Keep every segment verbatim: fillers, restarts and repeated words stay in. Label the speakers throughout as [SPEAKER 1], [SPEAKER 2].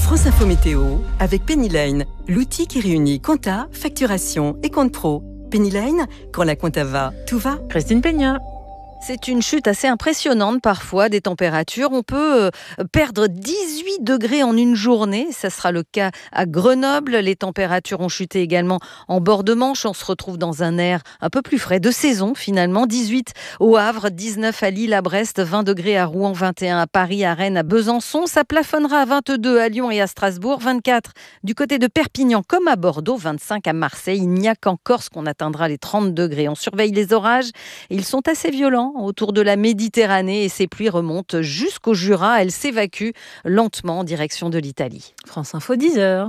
[SPEAKER 1] France Info Météo avec Penny Lane, l'outil qui réunit compta, facturation et compte pro. Penny Lane, quand la compta va, tout va.
[SPEAKER 2] Christine Peña.
[SPEAKER 3] C'est une chute assez impressionnante parfois des températures. On peut perdre dix-huit degrés en une journée. Ça sera le cas à Grenoble. Les températures ont chuté également en bord de Manche. On se retrouve dans un air un peu plus frais de saison finalement. dix-huit au Havre, dix-neuf à Lille, à Brest, vingt degrés à Rouen, vingt et un à Paris, à Rennes, à Besançon. Ça plafonnera à vingt-deux à Lyon et à Strasbourg, vingt-quatre du côté de Perpignan comme à Bordeaux, vingt-cinq à Marseille. Il n'y a qu'en Corse qu'on atteindra les trente degrés. On surveille les orages. Ils sont assez violents autour de la Méditerranée et ces pluies remontent jusqu'au Jura. Elles s'évacuent lentement en direction de l'Italie.
[SPEAKER 2] France Info, dix heures.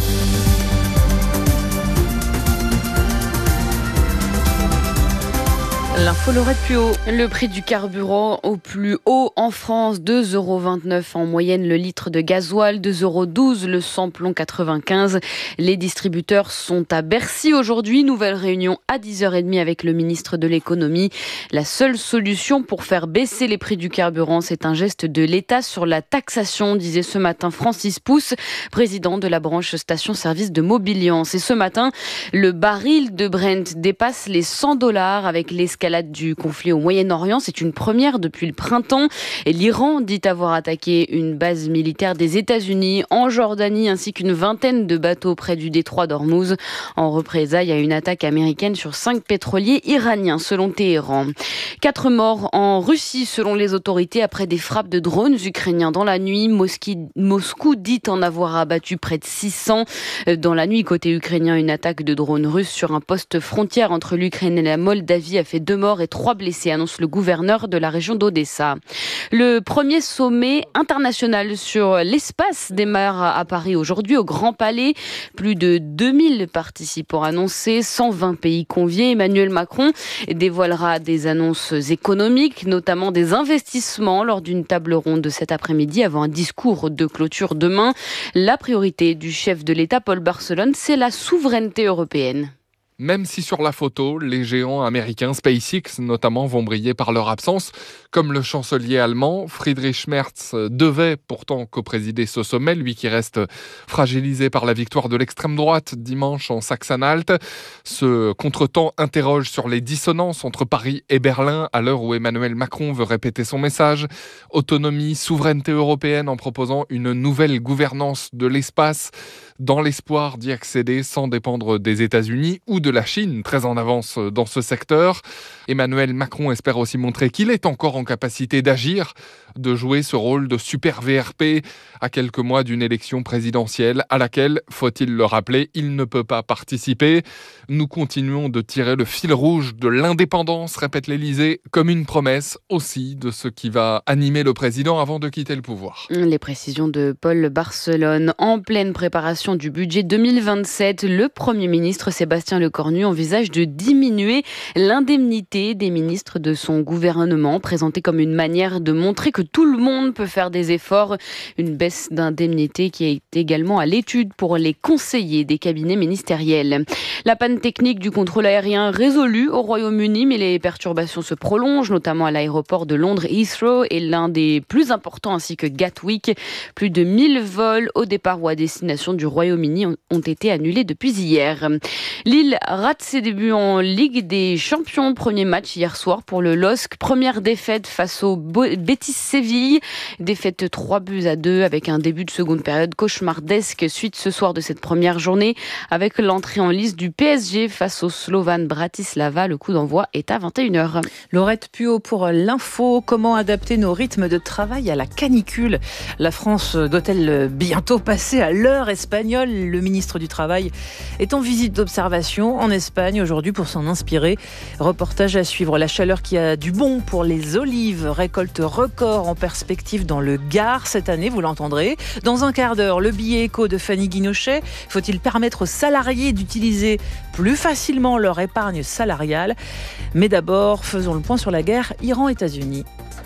[SPEAKER 2] L'info Laurette Puot.
[SPEAKER 4] Le prix du carburant au plus haut en France, deux euros vingt-neuf en moyenne le litre de gasoil, deux euros douze le samplon quatre-vingt-quinze. Les distributeurs sont à Bercy aujourd'hui. Nouvelle réunion à dix heures trente avec le ministre de l'économie. La seule solution pour faire baisser les prix du carburant, c'est un geste de l'État sur la taxation, disait ce matin Francis Pousse, président de la branche station-service de Mobiliance. Et ce matin, le baril de Brent dépasse les cent dollars avec l'escalade du conflit au Moyen-Orient. C'est une première depuis le printemps. Et l'Iran dit avoir attaqué une base militaire des États-Unis en Jordanie ainsi qu'une vingtaine de bateaux près du détroit d'Ormuz en représailles à une attaque américaine sur cinq pétroliers iraniens selon Téhéran. Quatre morts en Russie selon les autorités après des frappes de drones ukrainiens dans la nuit. Moscou, Moscou dit en avoir abattu près de six cents. Dans la nuit, côté ukrainien, une attaque de drones russes sur un poste frontière entre l'Ukraine et la Moldavie a fait deux morts et trois blessés, annonce le gouverneur de la région d'Odessa. Le premier sommet international sur l'espace démarre à Paris aujourd'hui au Grand Palais. Plus de deux mille participants annoncés, cent vingt pays conviés. Emmanuel Macron dévoilera des annonces économiques, notamment des investissements lors d'une table ronde cet après-midi avant un discours de clôture demain. La priorité du chef de l'État, Paul Barcelone, c'est la souveraineté européenne.
[SPEAKER 5] Même si sur la photo, les géants américains SpaceX notamment vont briller par leur absence, comme le chancelier allemand, Friedrich Merz devait pourtant coprésider ce sommet, lui qui reste fragilisé par la victoire de l'extrême droite dimanche en Saxe-Anhalt. Ce contretemps interroge sur les dissonances entre Paris et Berlin à l'heure où Emmanuel Macron veut répéter son message. Autonomie, souveraineté européenne en proposant une nouvelle gouvernance de l'espace dans l'espoir d'y accéder sans dépendre des États-Unis ou de la Chine, très en avance dans ce secteur. Emmanuel Macron espère aussi montrer qu'il est encore en capacité d'agir, de jouer ce rôle de super V R P à quelques mois d'une élection présidentielle à laquelle, faut-il le rappeler, il ne peut pas participer. Nous continuons de tirer le fil rouge de l'indépendance, répète l'Élysée, comme une promesse aussi de ce qui va animer le président avant de quitter le pouvoir.
[SPEAKER 4] Les précisions de Paul Barcelone. En pleine préparation du budget deux mille vingt-sept, le Premier ministre Sébastien Lecornu envisage de diminuer l'indemnité des ministres de son gouvernement, présentée comme une manière de montrer que tout le monde peut faire des efforts. Une baisse d'indemnité qui est également à l'étude pour les conseillers des cabinets ministériels. La panne technique du contrôle aérien résolue au Royaume-Uni, mais les perturbations se prolongent, notamment à l'aéroport de Londres Heathrow et l'un des plus importants ainsi que Gatwick. Plus de mille vols au départ ou à destination du Royaume-Uni ont été annulés depuis hier. Lille rate ses débuts en Ligue des Champions. Premier match hier soir pour le L O S C. Première défaite face au Betis Séville. Défaite trois buts à deux avec un début de seconde période cauchemardesque. Suite ce soir de cette première journée avec l'entrée en lice du P S G face au Slovan Bratislava. Le coup d'envoi est à vingt et une heures.
[SPEAKER 2] Laurette Puot pour l'info. Comment adapter nos rythmes de travail à la canicule ? La France doit-elle bientôt passer à l'heure espagnole ? Le ministre du Travail est en visite d'observation en Espagne aujourd'hui pour s'en inspirer. Reportage à suivre. La chaleur qui a du bon pour les olives. Récolte record en perspective dans le Gard cette année, vous l'entendrez. Dans un quart d'heure, le billet éco de Fanny Guinochet. Faut-il permettre aux salariés d'utiliser plus facilement leur épargne salariale ? Mais d'abord, faisons le point sur la guerre Iran-États-Unis.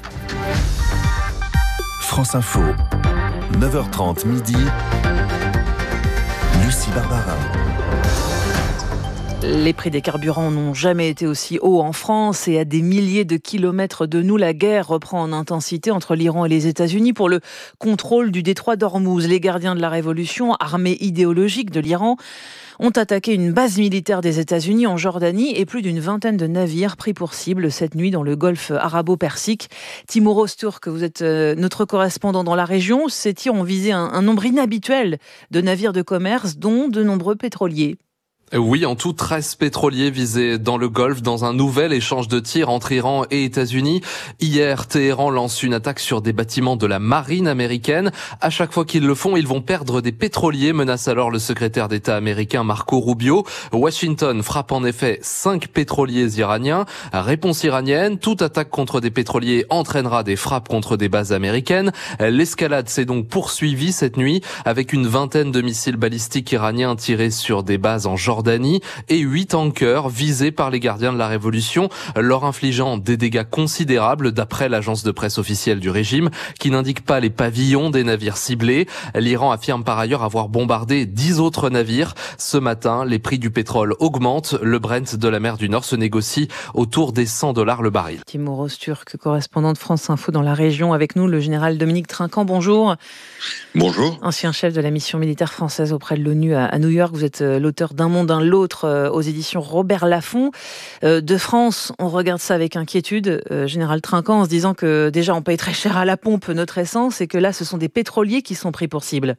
[SPEAKER 6] France Info, neuf heures trente midi. Lucie Barbarin.
[SPEAKER 2] Les prix des carburants n'ont jamais été aussi hauts en France et à des milliers de kilomètres de nous, la guerre reprend en intensité entre l'Iran et les États-Unis pour le contrôle du détroit d'Ormuz. Les gardiens de la révolution, armée idéologique de l'Iran, ont attaqué une base militaire des États-Unis en Jordanie et plus d'une vingtaine de navires pris pour cible cette nuit dans le golfe arabo-persique. Timur Öztürk, vous êtes notre correspondant dans la région. Ces tirs ont visé un, un nombre inhabituel de navires de commerce, dont de nombreux pétroliers.
[SPEAKER 7] Oui, en tout, treize pétroliers visés dans le Golfe dans un nouvel échange de tirs entre Iran et États-Unis. Hier, Téhéran lance une attaque sur des bâtiments de la marine américaine. À chaque fois qu'ils le font, ils vont perdre des pétroliers, menace alors le secrétaire d'État américain Marco Rubio. Washington frappe en effet cinq pétroliers iraniens. Réponse iranienne, toute attaque contre des pétroliers entraînera des frappes contre des bases américaines. L'escalade s'est donc poursuivie cette nuit avec une vingtaine de missiles balistiques iraniens tirés sur des bases en Jordanie. Jordanie et huit tankers visés par les gardiens de la révolution, leur infligeant des dégâts considérables d'après l'agence de presse officielle du régime qui n'indique pas les pavillons des navires ciblés. L'Iran affirme par ailleurs avoir bombardé dix autres navires. Ce matin, les prix du pétrole augmentent. Le Brent de la mer du Nord se négocie autour des cent dollars le baril.
[SPEAKER 2] Timur Öztürk, correspondant de France Info dans la région, avec nous le général Dominique Trinquant. Bonjour.
[SPEAKER 8] Bonjour.
[SPEAKER 2] Ancien chef de la mission militaire française auprès de l'ONU à New York. Vous êtes l'auteur d'un monde d'un l'autre aux éditions Robert Laffont. De France, on regarde ça avec inquiétude, général Trinquant, en se disant que déjà on paye très cher à la pompe notre essence et que là ce sont des pétroliers qui sont pris pour cible.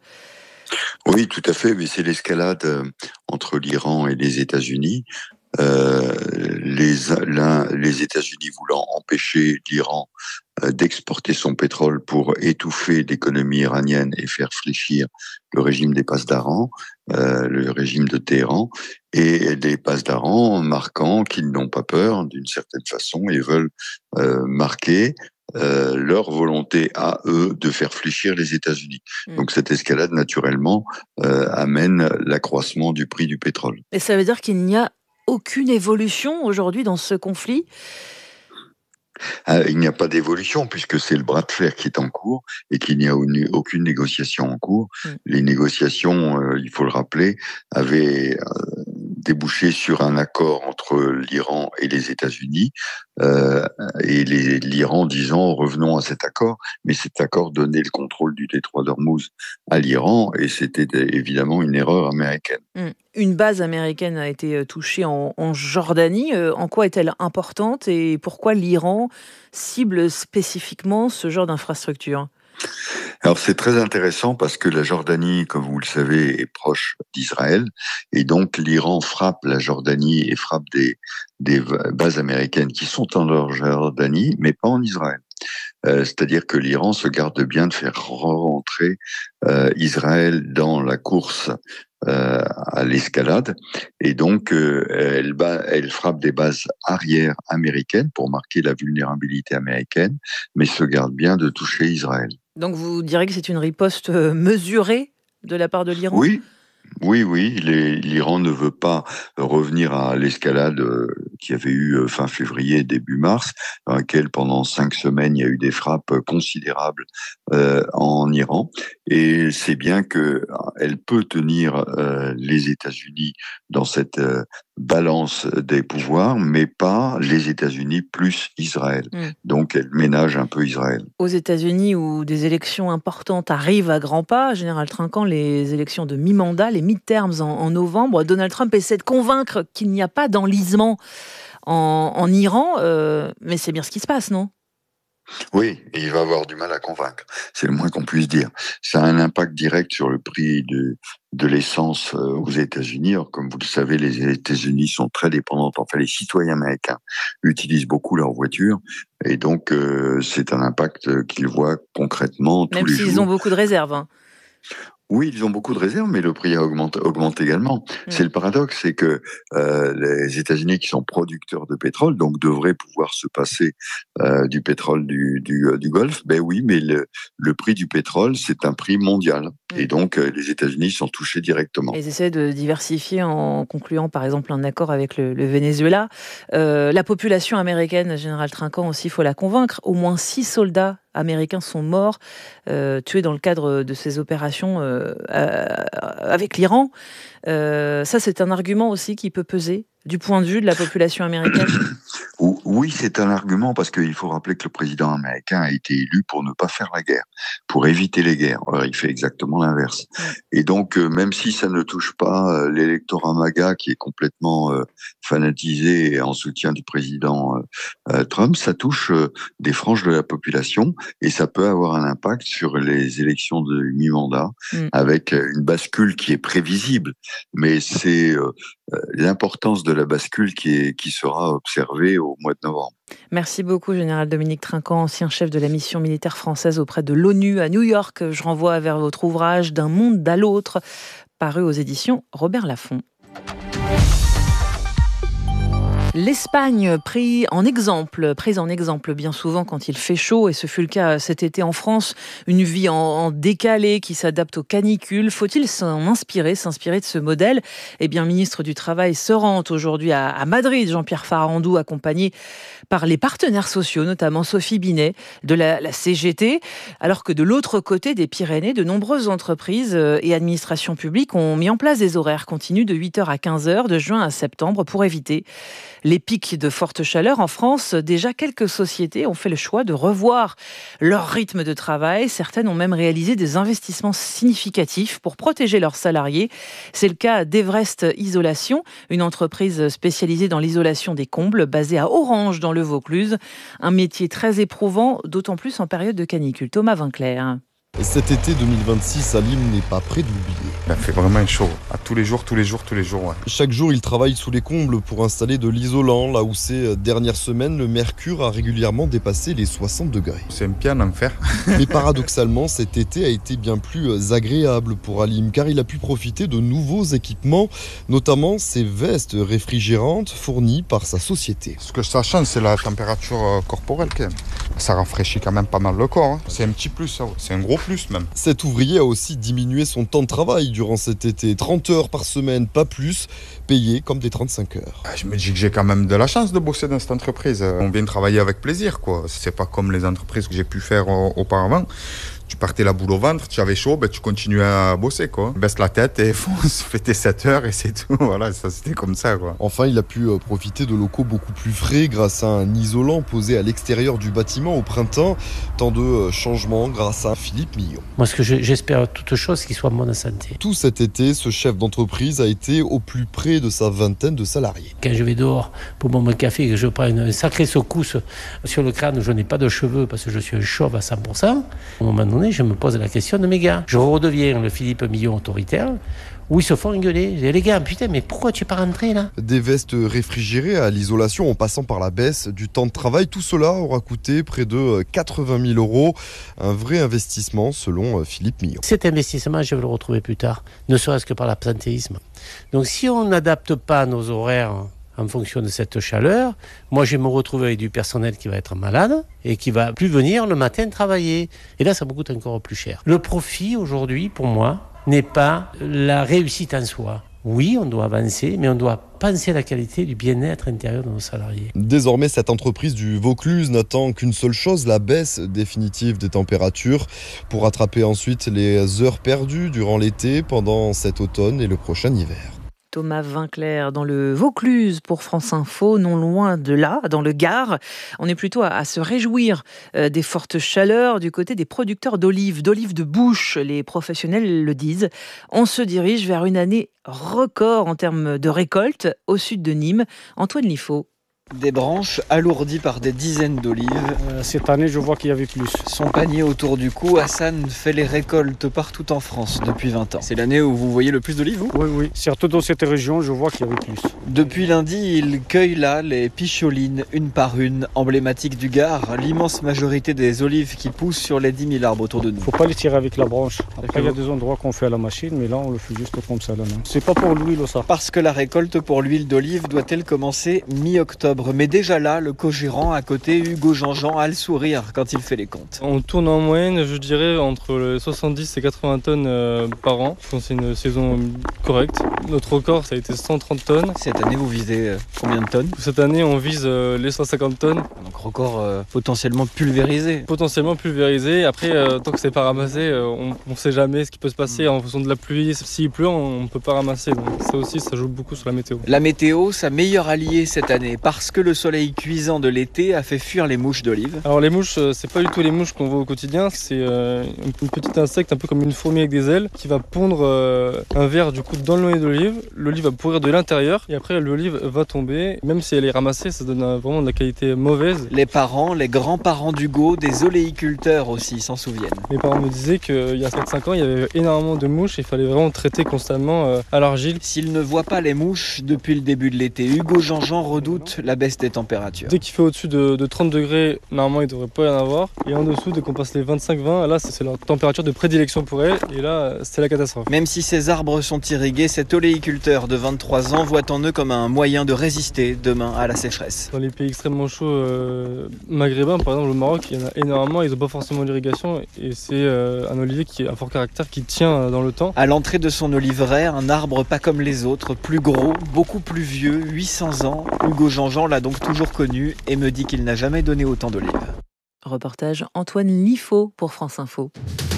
[SPEAKER 8] Oui, tout à fait, mais c'est l'escalade entre l'Iran et les États-Unis. Euh, les, l'un, les États-Unis voulant empêcher l'Iran euh, d'exporter son pétrole pour étouffer l'économie iranienne et faire fléchir le régime des Pasdaran, euh, le régime de Téhéran, et les Pasdaran marquant qu'ils n'ont pas peur d'une certaine façon et veulent euh, marquer Euh, leur volonté à eux de faire fléchir les États-Unis. Mmh. Donc cette escalade, naturellement, euh, amène l'accroissement du prix du pétrole.
[SPEAKER 2] Et ça veut dire qu'il n'y a aucune évolution aujourd'hui dans ce conflit ?
[SPEAKER 8] Euh, il n'y a pas d'évolution puisque c'est le bras de fer qui est en cours et qu'il n'y a une, aucune négociation en cours. Mmh. Les négociations, euh, il faut le rappeler, avaient euh, débouché sur un accord entre l'Iran et les États-Unis euh, et les, l'Iran disant revenons à cet accord, mais cet accord donnait le contrôle du détroit d'Ormuz à l'Iran et c'était évidemment une erreur américaine.
[SPEAKER 2] Mmh. Une base américaine a été touchée en, en Jordanie. Euh, en quoi est-elle importante et pourquoi l'Iran cible spécifiquement ce genre d'infrastructure ?
[SPEAKER 8] Alors c'est très intéressant parce que la Jordanie, comme vous le savez, est proche d'Israël et donc l'Iran frappe la Jordanie et frappe des, des bases américaines qui sont en Jordanie mais pas en Israël. Euh, c'est-à-dire que l'Iran se garde bien de faire rentrer euh, Israël dans la course euh, à l'escalade et donc euh, elle, bat, elle frappe des bases arrières américaines pour marquer la vulnérabilité américaine, mais se garde bien de toucher Israël.
[SPEAKER 2] Donc vous direz que c'est une riposte mesurée de la part de l'Iran ?
[SPEAKER 8] Oui. Oui, oui, les, l'Iran ne veut pas revenir à l'escalade euh, qui avait eu euh, fin février, début mars, dans laquelle pendant cinq semaines, il y a eu des frappes considérables euh, en Iran. Et c'est bien que elle peut tenir euh, les États-Unis dans cette euh, balance des pouvoirs, mais pas les États-Unis plus Israël. Mmh. Donc elle ménage un peu Israël.
[SPEAKER 2] Aux États-Unis, où des élections importantes arrivent à grands pas, général Trinquant, les élections de mi-mandat, les midterms en, en novembre, Donald Trump essaie de convaincre qu'il n'y a pas d'enlisement en, en Iran, euh, mais c'est bien ce qui se passe, non ?
[SPEAKER 8] Oui, et il va avoir du mal à convaincre. C'est le moins qu'on puisse dire. Ça a un impact direct sur le prix de, de l'essence aux États-Unis. Alors, comme vous le savez, les États-Unis sont très dépendants. Enfin, les citoyens américains utilisent beaucoup leur voiture. Et donc, euh, c'est un impact qu'ils voient concrètement tous
[SPEAKER 2] Même
[SPEAKER 8] les jours.
[SPEAKER 2] Même s'ils ont beaucoup de réserves. Hein.
[SPEAKER 8] Oui, ils ont beaucoup de réserves, mais le prix augmente, augmente également. Mmh. C'est le paradoxe, c'est que euh, les États-Unis, qui sont producteurs de pétrole, donc devraient pouvoir se passer euh, du pétrole du, du, du Golfe. Ben oui, mais le, le prix du pétrole, c'est un prix mondial. Mmh. Et donc, euh, les États-Unis sont touchés directement.
[SPEAKER 2] Ils essaient de diversifier en concluant, par exemple, un accord avec le, le Venezuela. Euh, la population américaine, général Trinquant aussi, il faut la convaincre. Au moins six soldats américains sont morts, euh, tués dans le cadre de ces opérations euh, euh, avec l'Iran. Euh, ça, c'est un argument aussi qui peut peser du point de vue de la population américaine.
[SPEAKER 8] Oui, c'est un argument parce qu'il faut rappeler que le président américain a été élu pour ne pas faire la guerre, pour éviter les guerres. Alors, il fait exactement l'inverse. Et donc, euh, même si ça ne touche pas euh, l'électorat MAGA qui est complètement euh, fanatisé et en soutien du président euh, Trump, ça touche euh, des franges de la population et ça peut avoir un impact sur les élections de mi-mandat mm. avec une bascule qui est prévisible. Mais c'est euh, l'importance de la bascule qui, est, qui sera observée au mois de novembre.
[SPEAKER 2] Merci beaucoup, Général Dominique Trinquant, ancien chef de la mission militaire française auprès de l'ONU à New York. Je renvoie vers votre ouvrage « D'un monde à l'autre », paru aux éditions Robert Laffont. L'Espagne pris en exemple, prise en exemple bien souvent quand il fait chaud, et ce fut le cas cet été en France, une vie en, en décalé qui s'adapte aux canicules. Faut-il s'en inspirer, s'inspirer de ce modèle ? Eh bien, le ministre du Travail se rend aujourd'hui à, à Madrid, Jean-Pierre Farandou, accompagné par les partenaires sociaux, notamment Sophie Binet de la, la C G T, alors que de l'autre côté des Pyrénées, de nombreuses entreprises et administrations publiques ont mis en place des horaires continus de huit heures à quinze heures, de juin à septembre, pour éviter les pics de forte chaleur. En France, déjà quelques sociétés ont fait le choix de revoir leur rythme de travail. Certaines ont même réalisé des investissements significatifs pour protéger leurs salariés. C'est le cas d'Everest Isolation, une entreprise spécialisée dans l'isolation des combles, basée à Orange dans le Vaucluse. Un métier très éprouvant, d'autant plus en période de canicule. Thomas Vinclair.
[SPEAKER 9] Cet été deux mille vingt-six, Salim n'est pas prêt de l'oublier.
[SPEAKER 10] Il a fait vraiment chaud. À tous les jours, tous les jours, tous les jours. Ouais.
[SPEAKER 9] Chaque jour, il travaille sous les combles pour installer de l'isolant, là où ces dernières semaines, le mercure a régulièrement dépassé les soixante degrés.
[SPEAKER 10] C'est un pied en enfer.
[SPEAKER 9] Mais paradoxalement, cet été a été bien plus agréable pour Alim, car il a pu profiter de nouveaux équipements, notamment ces vestes réfrigérantes fournies par sa société.
[SPEAKER 10] Ce que ça change, c'est la température corporelle quand même. Ça rafraîchit quand même pas mal le corps. Hein. C'est un petit plus, ça. C'est un gros plus même.
[SPEAKER 9] Cet ouvrier a aussi diminué son temps de travail durant cet été. trente heures par semaine, pas plus, payé comme des trente-cinq heures.
[SPEAKER 10] Je me dis que j'ai quand même de la chance de bosser dans cette entreprise. On vient travailler avec plaisir, quoi. C'est pas comme les entreprises que j'ai pu faire auparavant. Tu partais la boule au ventre, tu avais chaud, ben tu continuais à bosser, quoi. Baisse la tête et fonce, fais tes sept heures et c'est tout. Voilà, ça c'était comme ça, quoi.
[SPEAKER 9] Enfin, il a pu profiter de locaux beaucoup plus frais grâce à un isolant posé à l'extérieur du bâtiment au printemps. Tant de changements grâce à Philippe Millon.
[SPEAKER 11] Moi, ce que j'espère, toute chose, qu'il soit en bonne santé.
[SPEAKER 9] Tout cet été, ce chef d'entreprise a été au plus près de sa vingtaine de salariés.
[SPEAKER 11] Quand je vais dehors pour boire mon café et que je prends une sacrée secousse sur le crâne, je n'ai pas de cheveux parce que je suis un chauve à cent pour cent. Au moment donné, je me pose la question de mes gars. Je redeviens le Philippe Millon autoritaire, où ils se font engueuler. Je dis, les gars, putain, mais pourquoi tu es pas rentré là ?
[SPEAKER 9] Des vestes réfrigérées à l'isolation en passant par la baisse du temps de travail, tout cela aura coûté près de quatre-vingt mille euros. Un vrai investissement selon Philippe Millon.
[SPEAKER 11] Cet investissement, je vais le retrouver plus tard, ne serait-ce que par l'absentéisme. Donc si on n'adapte pas nos horaires en fonction de cette chaleur, moi je vais me retrouver avec du personnel qui va être malade et qui va plus venir le matin travailler. Et là, ça me coûte encore plus cher. Le profit aujourd'hui, pour moi, n'est pas la réussite en soi. Oui, on doit avancer, mais on doit penser à la qualité du bien-être intérieur de nos salariés.
[SPEAKER 9] Désormais, cette entreprise du Vaucluse n'attend qu'une seule chose, la baisse définitive des températures, pour rattraper ensuite les heures perdues durant l'été, pendant cet automne et le prochain hiver.
[SPEAKER 2] Thomas Vinclair dans le Vaucluse pour France Info, non loin de là, dans le Gard. On est plutôt à, à se réjouir euh, des fortes chaleurs du côté des producteurs d'olives, d'olives de bouche. Les professionnels le disent. On se dirige vers une année record en termes de récolte au sud de Nîmes. Antoine Liffaut.
[SPEAKER 12] Des branches alourdies par des dizaines d'olives.
[SPEAKER 13] Euh, cette année, je vois qu'il y avait plus.
[SPEAKER 12] Son panier autour du cou, Hassan fait les récoltes partout en France depuis vingt ans. C'est l'année où vous voyez le plus d'olives, vous ?
[SPEAKER 13] Oui, oui. Surtout dans cette région, je vois qu'il y avait plus.
[SPEAKER 12] Depuis lundi, il cueille là les picholines, une par une, emblématiques du Gard, l'immense majorité des olives qui poussent sur les dix mille arbres autour de nous.
[SPEAKER 13] Faut pas les tirer avec la branche. Après, il y a des endroits qu'on fait à la machine, mais là, on le fait juste comme ça. Là, non. C'est pas pour l'huile, ça.
[SPEAKER 12] Parce que la récolte pour l'huile d'olive doit-elle commencer mi-octobre ? octobre. Mais déjà là, le co-gérant à côté, Hugo Jean-Jean, a le sourire quand il fait les comptes.
[SPEAKER 14] On tourne en moyenne, je dirais, entre soixante-dix et quatre-vingts tonnes euh, par an. Je pense que c'est une saison correcte. Notre record, ça a été cent trente tonnes.
[SPEAKER 12] Cette année, vous visez euh, combien de tonnes?
[SPEAKER 14] Cette année, on vise euh, les cent cinquante tonnes.
[SPEAKER 12] Donc record euh, potentiellement pulvérisé.
[SPEAKER 14] Potentiellement pulvérisé. Après, euh, tant que c'est pas ramassé, euh, on ne sait jamais ce qui peut se passer en fonction de la pluie. S'il pleut, on ne peut pas ramasser. Donc ça aussi, ça joue beaucoup sur la météo.
[SPEAKER 12] La météo, sa meilleure alliée cette année, parce que le soleil cuisant de l'été a fait fuir les mouches d'olive.
[SPEAKER 14] Alors les mouches, euh, c'est pas du tout les mouches qu'on voit au quotidien. C'est euh, une petite insecte, un peu comme une fourmi avec des ailes, qui va pondre euh, un ver du coup dans le noyau d'olive. L'olive va pourrir de l'intérieur et après l'olive va tomber. Même si elle est ramassée, ça donne un, vraiment de la qualité mauvaise.
[SPEAKER 12] Les parents, les grands-parents d'Hugo, des oléiculteurs aussi, s'en souviennent.
[SPEAKER 14] Mes parents me disaient qu'il y a quatre cinq ans, il y avait énormément de mouches et il fallait vraiment traiter constamment euh, à l'argile.
[SPEAKER 12] S'il ne voit pas les mouches depuis le début de l'été, Hugo Jean-Jean redoute la baisse des températures.
[SPEAKER 14] Dès qu'il fait au-dessus de, de trente degrés, normalement il ne devrait pas y en avoir. Et en dessous, dès qu'on passe les vingt-cinq vingt, là c'est leur température de prédilection pour elle. Et là, c'est la catastrophe.
[SPEAKER 12] Même si ces arbres sont irrigués, cet oléiculteur de vingt-trois ans voit en eux comme un moyen de résister demain à la sécheresse.
[SPEAKER 14] Dans les pays extrêmement chauds euh, maghrébins, par exemple au Maroc, il y en a énormément, ils n'ont pas forcément l'irrigation et c'est euh, un olivier qui a un fort caractère qui tient dans le temps.
[SPEAKER 12] À l'entrée de son oliveraie, un arbre pas comme les autres, plus gros, beaucoup plus vieux, huit cents ans. Hugo Jean-Jean l'a donc toujours connu et me dit qu'il n'a jamais donné autant d'olives.
[SPEAKER 2] Reportage Antoine Liffaut pour France Info.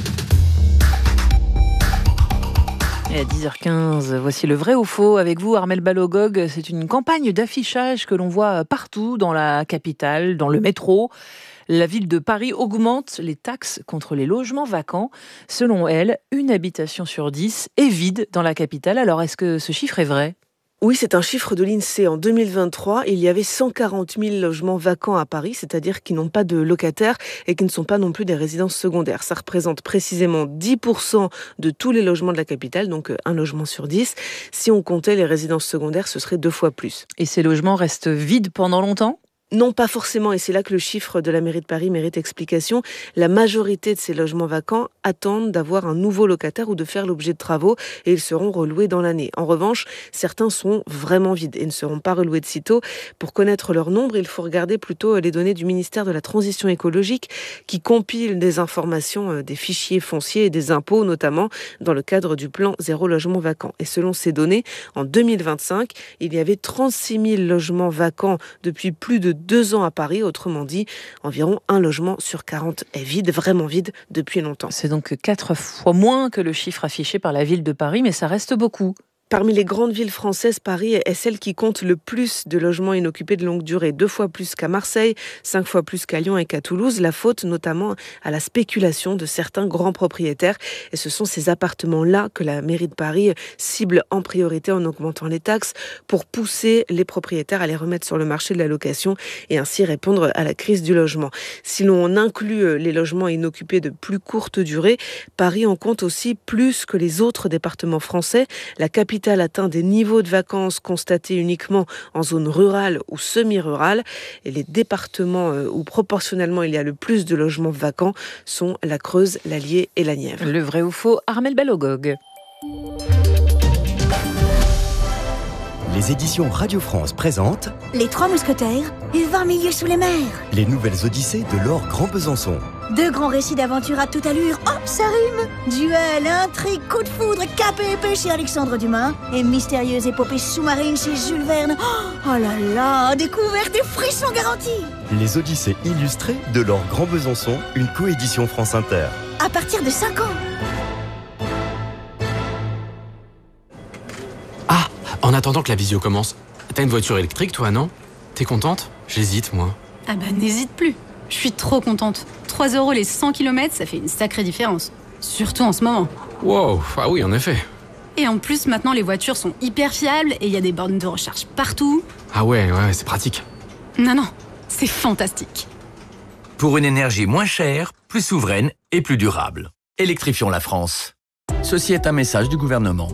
[SPEAKER 2] Et à dix heures quinze, voici le vrai ou faux avec vous, Armelle Balogog. C'est une campagne d'affichage que l'on voit partout dans la capitale, dans le métro. La ville de Paris augmente les taxes contre les logements vacants. Selon elle, une habitation sur dix est vide dans la capitale. Alors, est-ce que ce chiffre est vrai ?
[SPEAKER 15] Oui, c'est un chiffre de l'INSEE. En deux mille vingt-trois, il y avait cent quarante mille logements vacants à Paris, c'est-à-dire qui n'ont pas de locataires et qui ne sont pas non plus des résidences secondaires. Ça représente précisément dix pour cent de tous les logements de la capitale, donc un logement sur dix. Si on comptait les résidences secondaires, ce serait deux fois plus.
[SPEAKER 2] Et ces logements restent vides pendant longtemps ?
[SPEAKER 15] Non, pas forcément, et c'est là que le chiffre de la mairie de Paris mérite explication. La majorité de ces logements vacants attendent d'avoir un nouveau locataire ou de faire l'objet de travaux et ils seront reloués dans l'année. En revanche, certains sont vraiment vides et ne seront pas reloués de sitôt. Pour connaître leur nombre, il faut regarder plutôt les données du ministère de la Transition écologique qui compile des informations des fichiers fonciers et des impôts, notamment dans le cadre du plan Zéro Logement Vacant. Et selon ces données, en deux mille vingt-cinq, il y avait trente-six mille logements vacants depuis plus de deux ans à Paris, autrement dit, environ un logement sur quarante est vide, vraiment vide, depuis longtemps.
[SPEAKER 2] C'est donc quatre fois moins que le chiffre affiché par la ville de Paris, mais ça reste beaucoup.
[SPEAKER 15] Parmi les grandes villes françaises, Paris est celle qui compte le plus de logements inoccupés de longue durée, deux fois plus qu'à Marseille, cinq fois plus qu'à Lyon et qu'à Toulouse, la faute notamment à la spéculation de certains grands propriétaires. Et ce sont ces appartements-là que la mairie de Paris cible en priorité en augmentant les taxes pour pousser les propriétaires à les remettre sur le marché de la location et ainsi répondre à la crise du logement. Si l'on inclut les logements inoccupés de plus courte durée, Paris en compte aussi plus que les autres départements français. La capitale atteint des niveaux de vacances constatés uniquement en zone rurale ou semi-rurale. Et les départements où proportionnellement il y a le plus de logements vacants sont la Creuse, l'Allier et la Nièvre.
[SPEAKER 2] Le vrai ou faux, Armelle Balogog.
[SPEAKER 16] Les éditions Radio France présentent
[SPEAKER 17] Les Trois Mousquetaires et vingt milieux sous les mers.
[SPEAKER 16] Les nouvelles odyssées de Laure Grand Besançon.
[SPEAKER 17] Deux grands récits d'aventure à toute allure. Oh, ça rime. Duel, intrigue, coup de foudre, cap et épée chez Alexandre Dumas et mystérieuse épopée sous-marine chez Jules Verne. Oh, oh là là, découverte et frissons garantis.
[SPEAKER 16] Les odyssées illustrées de Laure Grand Besançon, une coédition France Inter.
[SPEAKER 17] À partir de cinq ans.
[SPEAKER 18] En attendant que la visio commence, t'as une voiture électrique, toi, non? T'es contente? J'hésite, moi.
[SPEAKER 19] Ah bah, n'hésite plus. Je suis trop contente. trois euros les cent kilomètres, ça fait une sacrée différence. Surtout en ce moment.
[SPEAKER 18] Wow, ah oui, en effet.
[SPEAKER 19] Et en plus, maintenant, les voitures sont hyper fiables et il y a des bornes de recharge partout.
[SPEAKER 18] Ah ouais, ouais, c'est pratique.
[SPEAKER 19] Non, non, c'est fantastique.
[SPEAKER 20] Pour une énergie moins chère, plus souveraine et plus durable. Électrifions la France. Ceci est un message du gouvernement.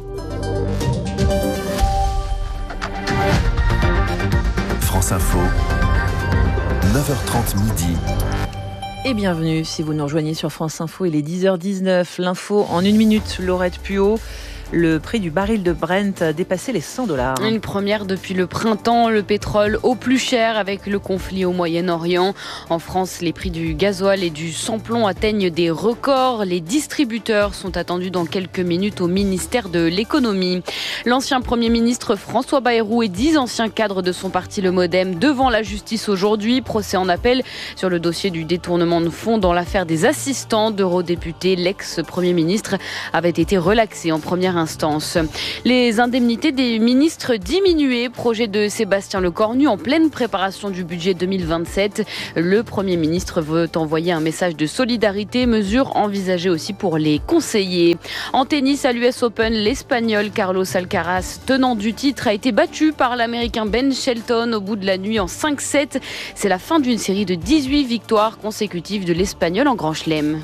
[SPEAKER 6] France Info, neuf heures trente midi.
[SPEAKER 2] Et bienvenue si vous nous rejoignez sur France Info, il est dix heures dix-neuf. L'info en une minute, Laurette Puot. Le prix du baril de Brent a dépassé les cent dollars.
[SPEAKER 4] Une première depuis le printemps, le pétrole au plus cher avec le conflit au Moyen-Orient. En France, les prix du gasoil et du sans-plomb atteignent des records. Les distributeurs sont attendus dans quelques minutes au ministère de l'économie. L'ancien Premier ministre François Bayrou et dix anciens cadres de son parti Le Modem devant la justice aujourd'hui. Procès en appel sur le dossier du détournement de fonds dans l'affaire des assistants d'eurodéputés. L'ex-Premier ministre avait été relaxé en première instance. Les indemnités des ministres diminuées. Projet de Sébastien Lecornu en pleine préparation du budget deux mille vingt-sept. Le Premier ministre veut envoyer un message de solidarité. Mesure envisagée aussi pour les conseillers. En tennis à l'U S Open, l'Espagnol Carlos Alcaraz, tenant du titre, a été battu par l'Américain Ben Shelton au bout de la nuit en cinq sept. C'est la fin d'une série de dix-huit victoires consécutives de l'Espagnol en Grand Chelem.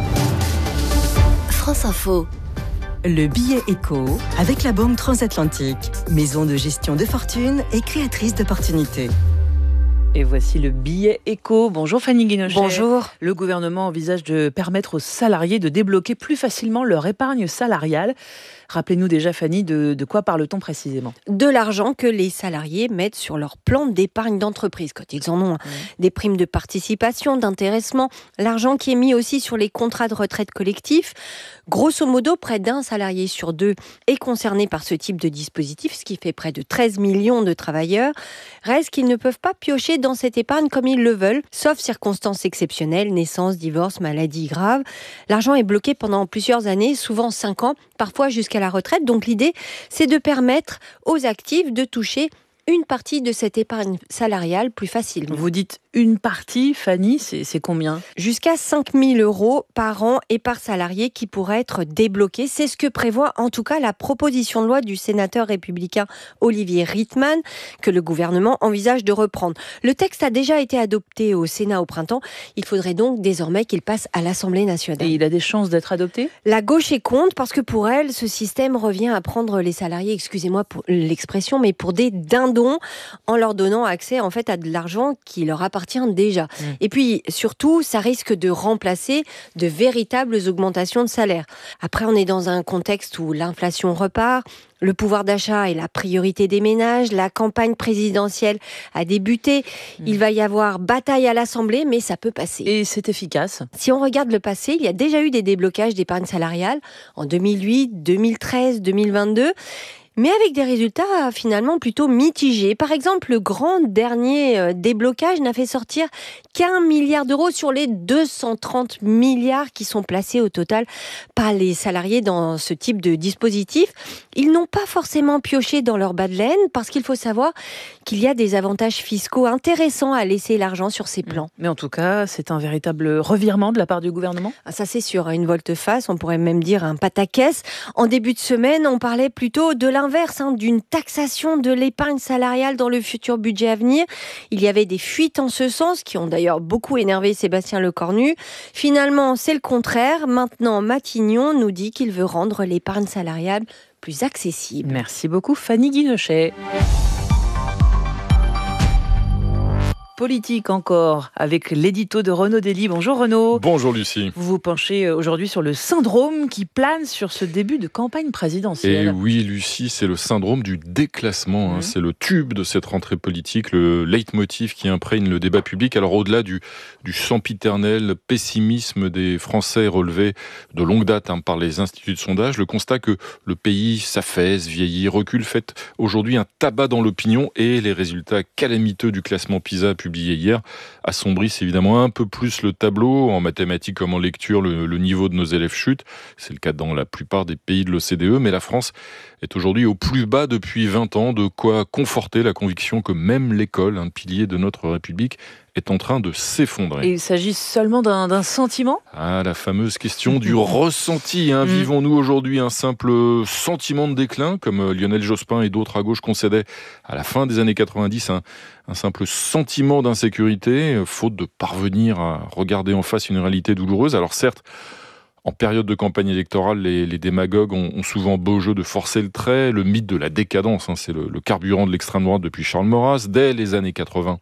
[SPEAKER 1] France Info. Le billet éco avec la Banque Transatlantique, maison de gestion de fortune et créatrice d'opportunités.
[SPEAKER 2] Et voici le billet éco. Bonjour Fanny Guinochet.
[SPEAKER 3] Bonjour.
[SPEAKER 2] Le gouvernement envisage de permettre aux salariés de débloquer plus facilement leur épargne salariale. Rappelez-nous déjà, Fanny, de, de quoi parle-t-on précisément ?
[SPEAKER 21] De l'argent que les salariés mettent sur leur plan d'épargne d'entreprise, quand ils en ont. Mmh. Des primes de participation, d'intéressement, l'argent qui est mis aussi sur les contrats de retraite collectifs. Grosso modo, près d'un salarié sur deux est concerné par ce type de dispositif, ce qui fait près de treize millions de travailleurs. Reste qu'ils ne peuvent pas piocher dans cette épargne comme ils le veulent, sauf circonstances exceptionnelles, naissance, divorce, maladie grave. L'argent est bloqué pendant plusieurs années, souvent cinq ans, parfois jusqu'à la retraite. Donc l'idée, c'est de permettre aux actifs de toucher une partie de cette épargne salariale plus facilement.
[SPEAKER 2] Vous dites une partie, Fanny, c'est, c'est combien ?
[SPEAKER 21] Jusqu'à cinq mille euros par an et par salarié qui pourraient être débloqués. C'est ce que prévoit en tout cas la proposition de loi du sénateur républicain Olivier Rietmann que le gouvernement envisage de reprendre. Le texte a déjà été adopté au Sénat au printemps. Il faudrait donc désormais qu'il passe à l'Assemblée nationale.
[SPEAKER 2] Et il a des chances d'être adopté ?
[SPEAKER 21] La gauche est contre parce que pour elle, ce système revient à prendre les salariés, excusez-moi pour l'expression, mais pour des dindons en leur donnant accès en fait à de l'argent qui leur appartient déjà. Mmh. Et puis, surtout, ça risque de remplacer de véritables augmentations de salaire. Après, on est dans un contexte où l'inflation repart, le pouvoir d'achat est la priorité des ménages, la campagne présidentielle a débuté, mmh. il va y avoir bataille à l'Assemblée, mais ça peut passer.
[SPEAKER 2] Et c'est efficace ?
[SPEAKER 21] Si on regarde le passé, il y a déjà eu des déblocages d'épargne salariale en deux mille huit, deux mille treize, deux mille vingt-deux. Mais avec des résultats finalement plutôt mitigés. Par exemple, le grand dernier déblocage n'a fait sortir qu'un milliard d'euros sur les deux cent trente milliards qui sont placés au total par les salariés dans ce type de dispositif. Ils n'ont pas forcément pioché dans leur bas de laine parce qu'il faut savoir qu'il y a des avantages fiscaux intéressants à laisser l'argent sur ces plans.
[SPEAKER 2] Mais en tout cas, c'est un véritable revirement de la part du gouvernement ?
[SPEAKER 21] Ça c'est sûr, une volte-face, on pourrait même dire un pataquès. En début de semaine, on parlait plutôt de l'inverse. Hein, d'une taxation de l'épargne salariale dans le futur budget à venir. Il y avait des fuites en ce sens qui ont d'ailleurs beaucoup énervé Sébastien Lecornu. Finalement, c'est le contraire. Maintenant, Matignon nous dit qu'il veut rendre l'épargne salariale plus accessible.
[SPEAKER 2] Merci beaucoup Fanny Guinochet. Politique encore, avec l'édito de Renaud Dely. Bonjour Renaud.
[SPEAKER 22] Bonjour Lucie.
[SPEAKER 2] Vous vous penchez aujourd'hui sur le syndrome qui plane sur ce début de campagne présidentielle.
[SPEAKER 22] Et oui Lucie, c'est le syndrome du déclassement. Mmh. Hein. C'est le tube de cette rentrée politique, le leitmotiv qui imprègne le débat public. Alors au-delà du, du sempiternel pessimisme des Français relevé de longue date hein, par les instituts de sondage, le constat que le pays s'affaisse, vieillit, recule, fait aujourd'hui un tabac dans l'opinion et les résultats calamiteux du classement PISA publié hier, assombrissent évidemment un peu plus le tableau. En mathématiques comme en lecture, le, le niveau de nos élèves chute. C'est le cas dans la plupart des pays de l'O C D E, mais la France est aujourd'hui au plus bas depuis vingt ans, de quoi conforter la conviction que même l'école, un pilier de notre République, est en train de s'effondrer.
[SPEAKER 2] Et il s'agit seulement d'un, d'un sentiment ?
[SPEAKER 22] Ah, la fameuse question du ressenti. Hein. Mmh. Vivons-nous aujourd'hui un simple sentiment de déclin, comme Lionel Jospin et d'autres à gauche concédaient à la fin des années quatre-vingt-dix, hein, un simple sentiment d'insécurité, faute de parvenir à regarder en face une réalité douloureuse. Alors certes, en période de campagne électorale, les, les démagogues ont, ont souvent beau jeu de forcer le trait. Le mythe de la décadence, hein, c'est le, le carburant de l'extrême droite depuis Charles Maurras. Dès les années quatre-vingts,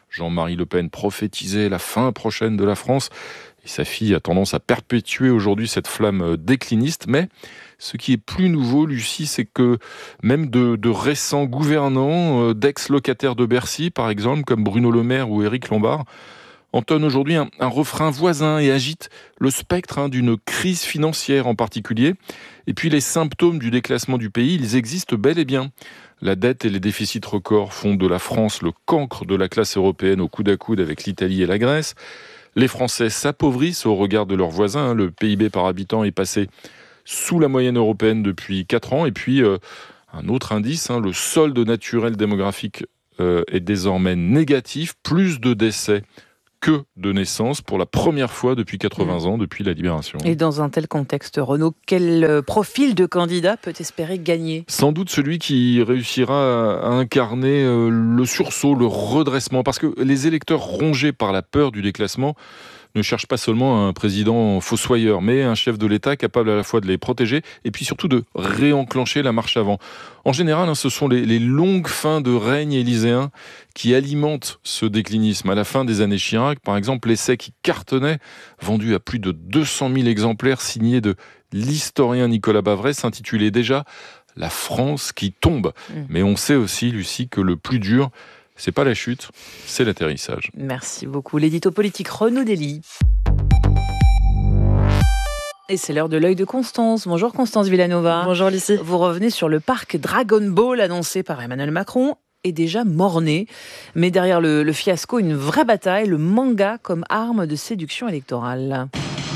[SPEAKER 22] Jean-Marie Le Pen prophétisait la fin prochaine de la France. Et sa fille a tendance à perpétuer aujourd'hui cette flamme décliniste. Mais ce qui est plus nouveau, Lucie, c'est que même de, de récents gouvernants, d'ex-locataires de Bercy, par exemple, comme Bruno Le Maire ou Éric Lombard, entonnent aujourd'hui un, un refrain voisin et agitent le spectre hein, d'une crise financière en particulier. Et puis les symptômes du déclassement du pays, ils existent bel et bien. La dette et les déficits records font de la France le cancre de la classe européenne au coude à coude avec l'Italie et la Grèce. Les Français s'appauvrissent au regard de leurs voisins. Le P I B par habitant est passé sous la moyenne européenne depuis quatre ans. Et puis, euh, un autre indice, hein, le solde naturel démographique euh, est désormais négatif. Plus de décès que de naissances pour la première fois depuis quatre-vingts ans, depuis la Libération.
[SPEAKER 2] Et dans un tel contexte, Renaud, quel profil de candidat peut espérer gagner ?
[SPEAKER 22] Sans doute celui qui réussira à incarner le sursaut, le redressement, parce que les électeurs rongés par la peur du déclassement ne cherchent pas seulement un président fossoyeur, mais un chef de l'État capable à la fois de les protéger et puis surtout de réenclencher la marche avant. En général, hein, ce sont les, les longues fins de règne élyséen qui alimentent ce déclinisme. À la fin des années Chirac, par exemple, l'essai qui cartonnait, vendu à plus de deux cent mille exemplaires, signé de l'historien Nicolas Bavret, s'intitulait déjà « La France qui tombe mmh. ». Mais on sait aussi, Lucie, que le plus dur, c'est pas la chute, c'est l'atterrissage.
[SPEAKER 2] Merci beaucoup. L'édito politique Renaud Dely. Et c'est l'heure de l'œil de Constance. Bonjour Constance Villanova.
[SPEAKER 3] Bonjour Lucie.
[SPEAKER 2] Vous revenez sur le parc Dragon Ball annoncé par Emmanuel Macron et déjà morné. Mais derrière le, le fiasco, une vraie bataille, le manga comme arme de séduction électorale.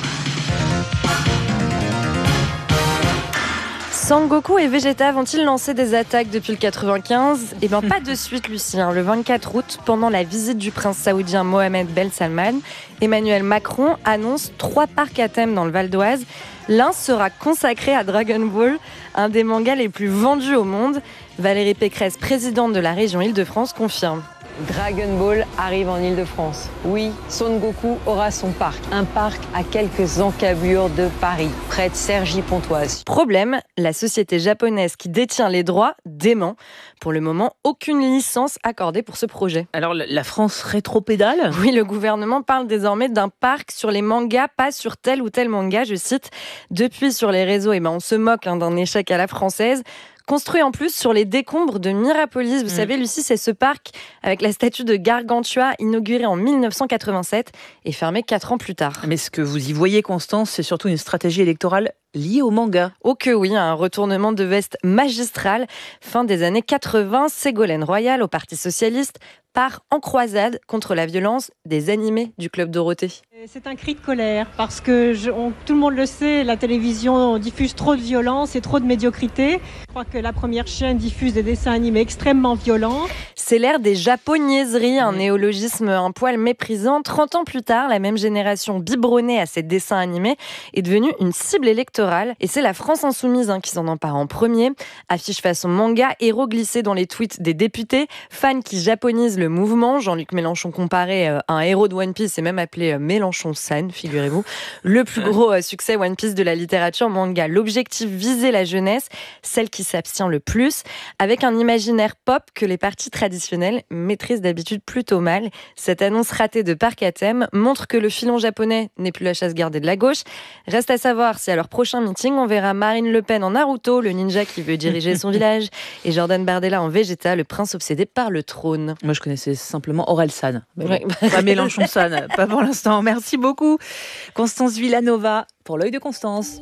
[SPEAKER 21] Sangoku et Vegeta vont-ils lancer des attaques depuis le quatre-vingt-quinze ? Eh bien, pas de suite, Lucien. Le vingt-quatre août, pendant la visite du prince saoudien Mohamed Ben Salman, Emmanuel Macron annonce trois parcs à thème dans le Val d'Oise. L'un sera consacré à Dragon Ball, un des mangas les plus vendus au monde. Valérie Pécresse, présidente de la région Île-de-France, confirme.
[SPEAKER 5] Dragon Ball arrive en Île-de-France. Oui, Son Goku aura son parc. Un parc à quelques encablures de Paris, près de Cergy-Pontoise.
[SPEAKER 21] Problème, la société japonaise qui détient les droits dément. Pour le moment, aucune licence accordée pour ce projet.
[SPEAKER 2] Alors, la France rétropédale ?
[SPEAKER 21] Oui, le gouvernement parle désormais d'un parc sur les mangas, pas sur tel ou tel manga, je cite. Depuis, sur les réseaux, eh ben, on se moque hein, d'un échec à la française. Construit en plus sur les décombres de Mirapolis. Vous mmh. savez, Lucie, c'est ce parc avec la statue de Gargantua, inauguré en mille neuf cent quatre-vingt-sept et fermé quatre ans plus tard.
[SPEAKER 2] Mais ce que vous y voyez, Constance, c'est surtout une stratégie électorale liée au manga.
[SPEAKER 21] Oh que oui, un retournement de veste magistral. Fin des années quatre-vingts, Ségolène Royal, au Parti Socialiste, part en croisade contre la violence des animés du Club Dorothée.
[SPEAKER 7] C'est un cri de colère parce que je, on, tout le monde le sait, la télévision diffuse trop de violence et trop de médiocrité. Je crois que la première chaîne diffuse des dessins animés extrêmement violents.
[SPEAKER 21] C'est l'ère des japoniaiseries, un néologisme un poil méprisant. trente ans plus tard, la même génération biberonnée à ces dessins animés est devenue une cible électorale. Et c'est la France insoumise hein, qui s'en empare en premier. Affiche façon manga, héros glissés dans les tweets des députés, fans qui japonisent le mouvement. Jean-Luc Mélenchon comparé à un héros de One Piece et même appelé Mélenchon-san, figurez-vous. Le plus gros succès One Piece de la littérature manga. L'objectif, viser la jeunesse, celle qui s'abstient le plus, avec un imaginaire pop que les partis traditionnels maîtrisent d'habitude plutôt mal. Cette annonce ratée de parc à thème montre que le filon japonais n'est plus la chasse gardée de la gauche. Reste à savoir si à leur prochain meeting, on verra Marine Le Pen en Naruto, le ninja qui veut diriger son village, et Jordan Bardella en Vegeta, le prince obsédé par le trône.
[SPEAKER 2] Moi, je connaissais simplement Aurel San. Ouais. Pas Mélenchon San, pas pour l'instant. Merci beaucoup, Constance Villanova, pour l'œil de Constance.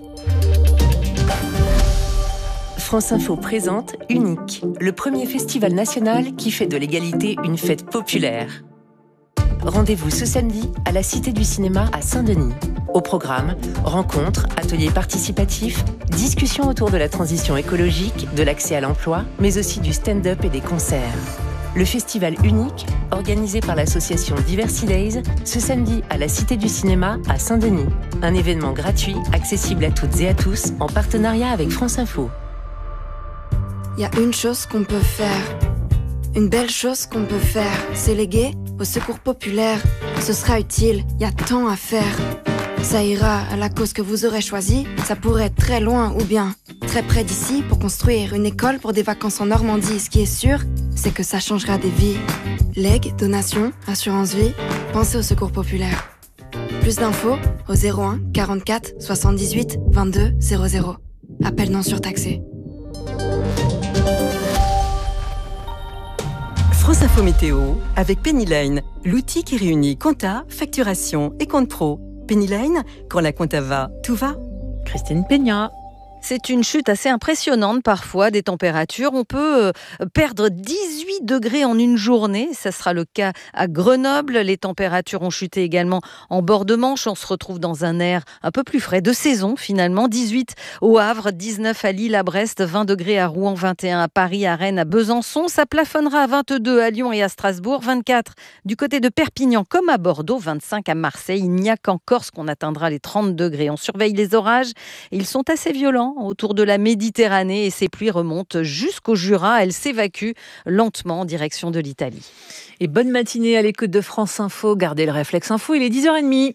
[SPEAKER 23] France Info présente Unique, le premier festival national qui fait de l'égalité une fête populaire. Rendez-vous ce samedi à la Cité du Cinéma à Saint-Denis. Au programme, rencontres, ateliers participatifs, discussions autour de la transition écologique, de l'accès à l'emploi, mais aussi du stand-up et des concerts. Le festival Unique, organisé par l'association Diversity Days, ce samedi à la Cité du Cinéma à Saint-Denis. Un événement gratuit, accessible à toutes et à tous, en partenariat avec France Info.
[SPEAKER 24] Il y a une chose qu'on peut faire, une belle chose qu'on peut faire, c'est léguer au secours populaire. Ce sera utile, il y a tant à faire. Ça ira à la cause que vous aurez choisie, ça pourrait être très loin ou bien très près d'ici pour construire une école pour des vacances en Normandie. Ce qui est sûr, c'est que ça changera des vies. Legs, donations, assurance vie, pensez au secours populaire. Plus d'infos au zéro un quarante-quatre soixante-dix-huit vingt-deux zéro zéro. Appel non surtaxé.
[SPEAKER 1] France Info Météo avec Penny Lane, l'outil qui réunit compta, facturation et compte pro. Penny Lane, quand la compta va, tout va.
[SPEAKER 2] Christine Peña.
[SPEAKER 3] C'est une chute assez impressionnante parfois des températures. On peut perdre dix-huit degrés en une journée. Ça sera le cas à Grenoble. Les températures ont chuté également en bord de Manche. On se retrouve dans un air un peu plus frais de saison finalement. dix-huit au Havre, dix-neuf à Lille, à Brest, vingt degrés à Rouen, vingt et un à Paris, à Rennes, à Besançon. Ça plafonnera à vingt-deux à Lyon et à Strasbourg, vingt-quatre du côté de Perpignan comme à Bordeaux, vingt-cinq à Marseille. Il n'y a qu'en Corse qu'on atteindra les trente degrés. On surveille les orages. Ils sont assez violents autour de la Méditerranée et ces pluies remontent jusqu'au Jura. Elles s'évacuent lentement en direction de l'Italie.
[SPEAKER 2] Et bonne matinée à l'écoute de France Info. Gardez le réflexe info, il est dix heures trente.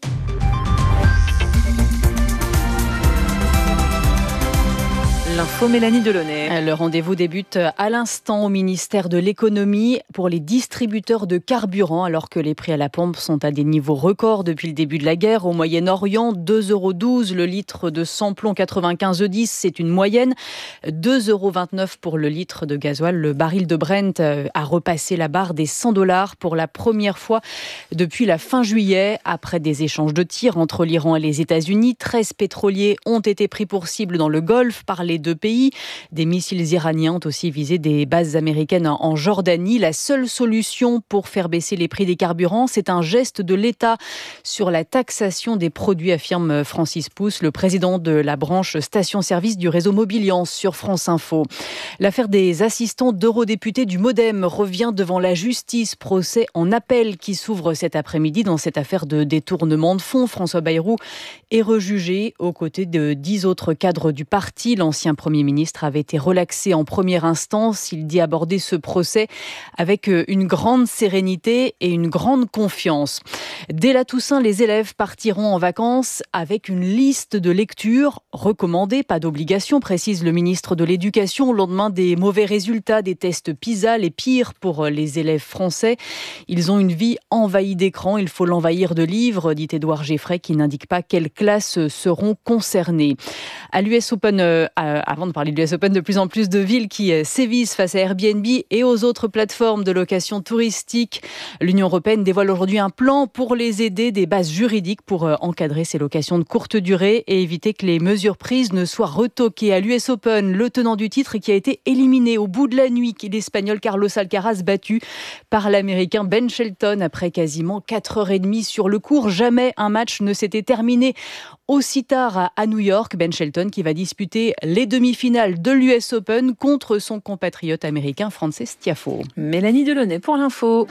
[SPEAKER 2] L'info Mélanie Delaunay.
[SPEAKER 4] Le rendez-vous débute à l'instant au ministère de l'économie pour les distributeurs de carburant, alors que les prix à la pompe sont à des niveaux records depuis le début de la guerre. Au Moyen-Orient, deux euros douze le litre de samplon quatre-vingt-quinze E dix, c'est une moyenne. deux euros vingt-neuf pour le litre de gasoil. Le baril de Brent a repassé la barre des cent dollars pour la première fois depuis la fin juillet. Après des échanges de tirs entre l'Iran et les États-Unis, treize pétroliers ont été pris pour cible dans le Golfe par les deux pays. Des missiles iraniens ont aussi visé des bases américaines en Jordanie. La seule solution pour faire baisser les prix des carburants, c'est un geste de l'État sur la taxation des produits, affirme Francis Pousse, le président de la branche station-service du réseau Mobiliance sur France Info. L'affaire des assistants d'eurodéputés du Modem revient devant la justice. Procès en appel qui s'ouvre cet après-midi dans cette affaire de détournement de fonds. François Bayrou est rejugé aux côtés de dix autres cadres du parti. L'ancien Premier ministre avait été relaxé en première instance. Il dit aborder ce procès avec une grande sérénité et une grande confiance. Dès la Toussaint, les élèves partiront en vacances avec une liste de lectures recommandées, pas d'obligation, précise le ministre de l'Éducation, au lendemain des mauvais résultats des tests PISA, les pires pour les élèves français. Ils ont une vie envahie d'écrans, il faut l'envahir de livres, dit Édouard Geffray, qui n'indique pas quelles classes seront concernées. À l'U S Open, euh, avant de parler de l'U S Open, de plus en plus de villes qui sévissent face à Airbnb et aux autres plateformes de location touristique. L'Union européenne dévoile aujourd'hui un plan pour les aider, des bases juridiques pour encadrer ces locations de courte durée et éviter que les mesures prises ne soient retoquées. À l'U S Open, le tenant du titre qui a été éliminé au bout de la nuit, l'Espagnol Carlos Alcaraz, battu par l'Américain Ben Shelton après quasiment quatre heures trente sur le court. Jamais un match ne s'était terminé aussi tard à New York. Ben Shelton qui va disputer les demi-finales de l'U S Open contre son compatriote américain Frances Tiafoe.
[SPEAKER 2] Mélanie Delaunay pour l'info.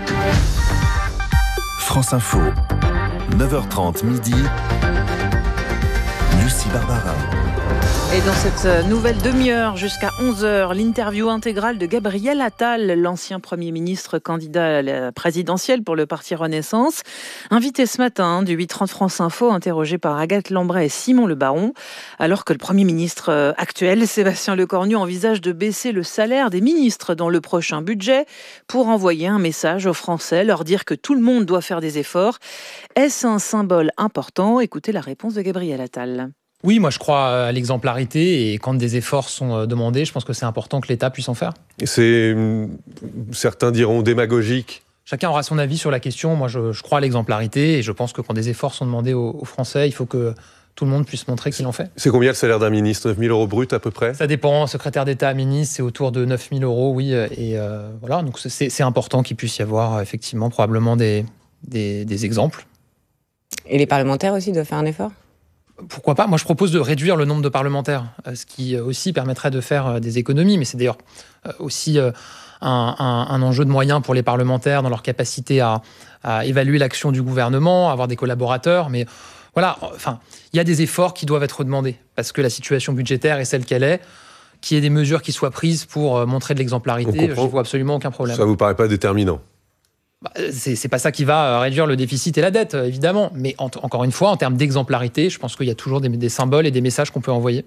[SPEAKER 6] France Info, neuf heures trente midi. Lucie Barbara.
[SPEAKER 2] Et dans cette nouvelle demi-heure jusqu'à onze heures, l'interview intégrale de Gabriel Attal, l'ancien Premier ministre candidat à la présidentielle pour le parti Renaissance. Invité ce matin du huit trente France Info, interrogé par Agathe Lambray et Simon Le Baron, alors que le Premier ministre actuel, Sébastien Lecornu, envisage de baisser le salaire des ministres dans le prochain budget pour envoyer un message aux Français, leur dire que tout le monde doit faire des efforts. Est-ce un symbole important ? Écoutez la réponse de Gabriel Attal.
[SPEAKER 8] Oui, moi je crois à l'exemplarité et quand des efforts sont demandés, je pense que c'est important que l'État puisse en faire.
[SPEAKER 9] C'est, certains diront, démagogique.
[SPEAKER 8] Chacun aura son avis sur la question. Moi je, je crois à l'exemplarité et je pense que quand des efforts sont demandés aux, aux Français, il faut que tout le monde puisse montrer qu'il en fait.
[SPEAKER 9] C'est combien le salaire d'un ministre ? neuf mille euros brut à peu près ?
[SPEAKER 8] Ça dépend. Secrétaire d'État, ministre, c'est autour de neuf mille euros, oui. Et euh, voilà, donc c'est, c'est important qu'il puisse y avoir effectivement probablement des, des, des exemples.
[SPEAKER 10] Et les parlementaires aussi doivent faire un effort ?
[SPEAKER 8] Pourquoi pas ? Moi, je propose de réduire le nombre de parlementaires, ce qui aussi permettrait de faire des économies. Mais c'est d'ailleurs aussi un, un, un enjeu de moyens pour les parlementaires dans leur capacité à, à évaluer l'action du gouvernement, à avoir des collaborateurs. Mais voilà, enfin, il y a des efforts qui doivent être demandés parce que la situation budgétaire est celle qu'elle est. Qu'il y ait des mesures qui soient prises pour montrer de l'exemplarité, je ne vois absolument aucun problème.
[SPEAKER 9] Ça ne vous paraît pas déterminant ?
[SPEAKER 8] C'est, c'est pas ça qui va réduire le déficit et la dette, évidemment. Mais en, encore une fois, en termes d'exemplarité, je pense qu'il y a toujours des, des symboles et des messages qu'on peut envoyer.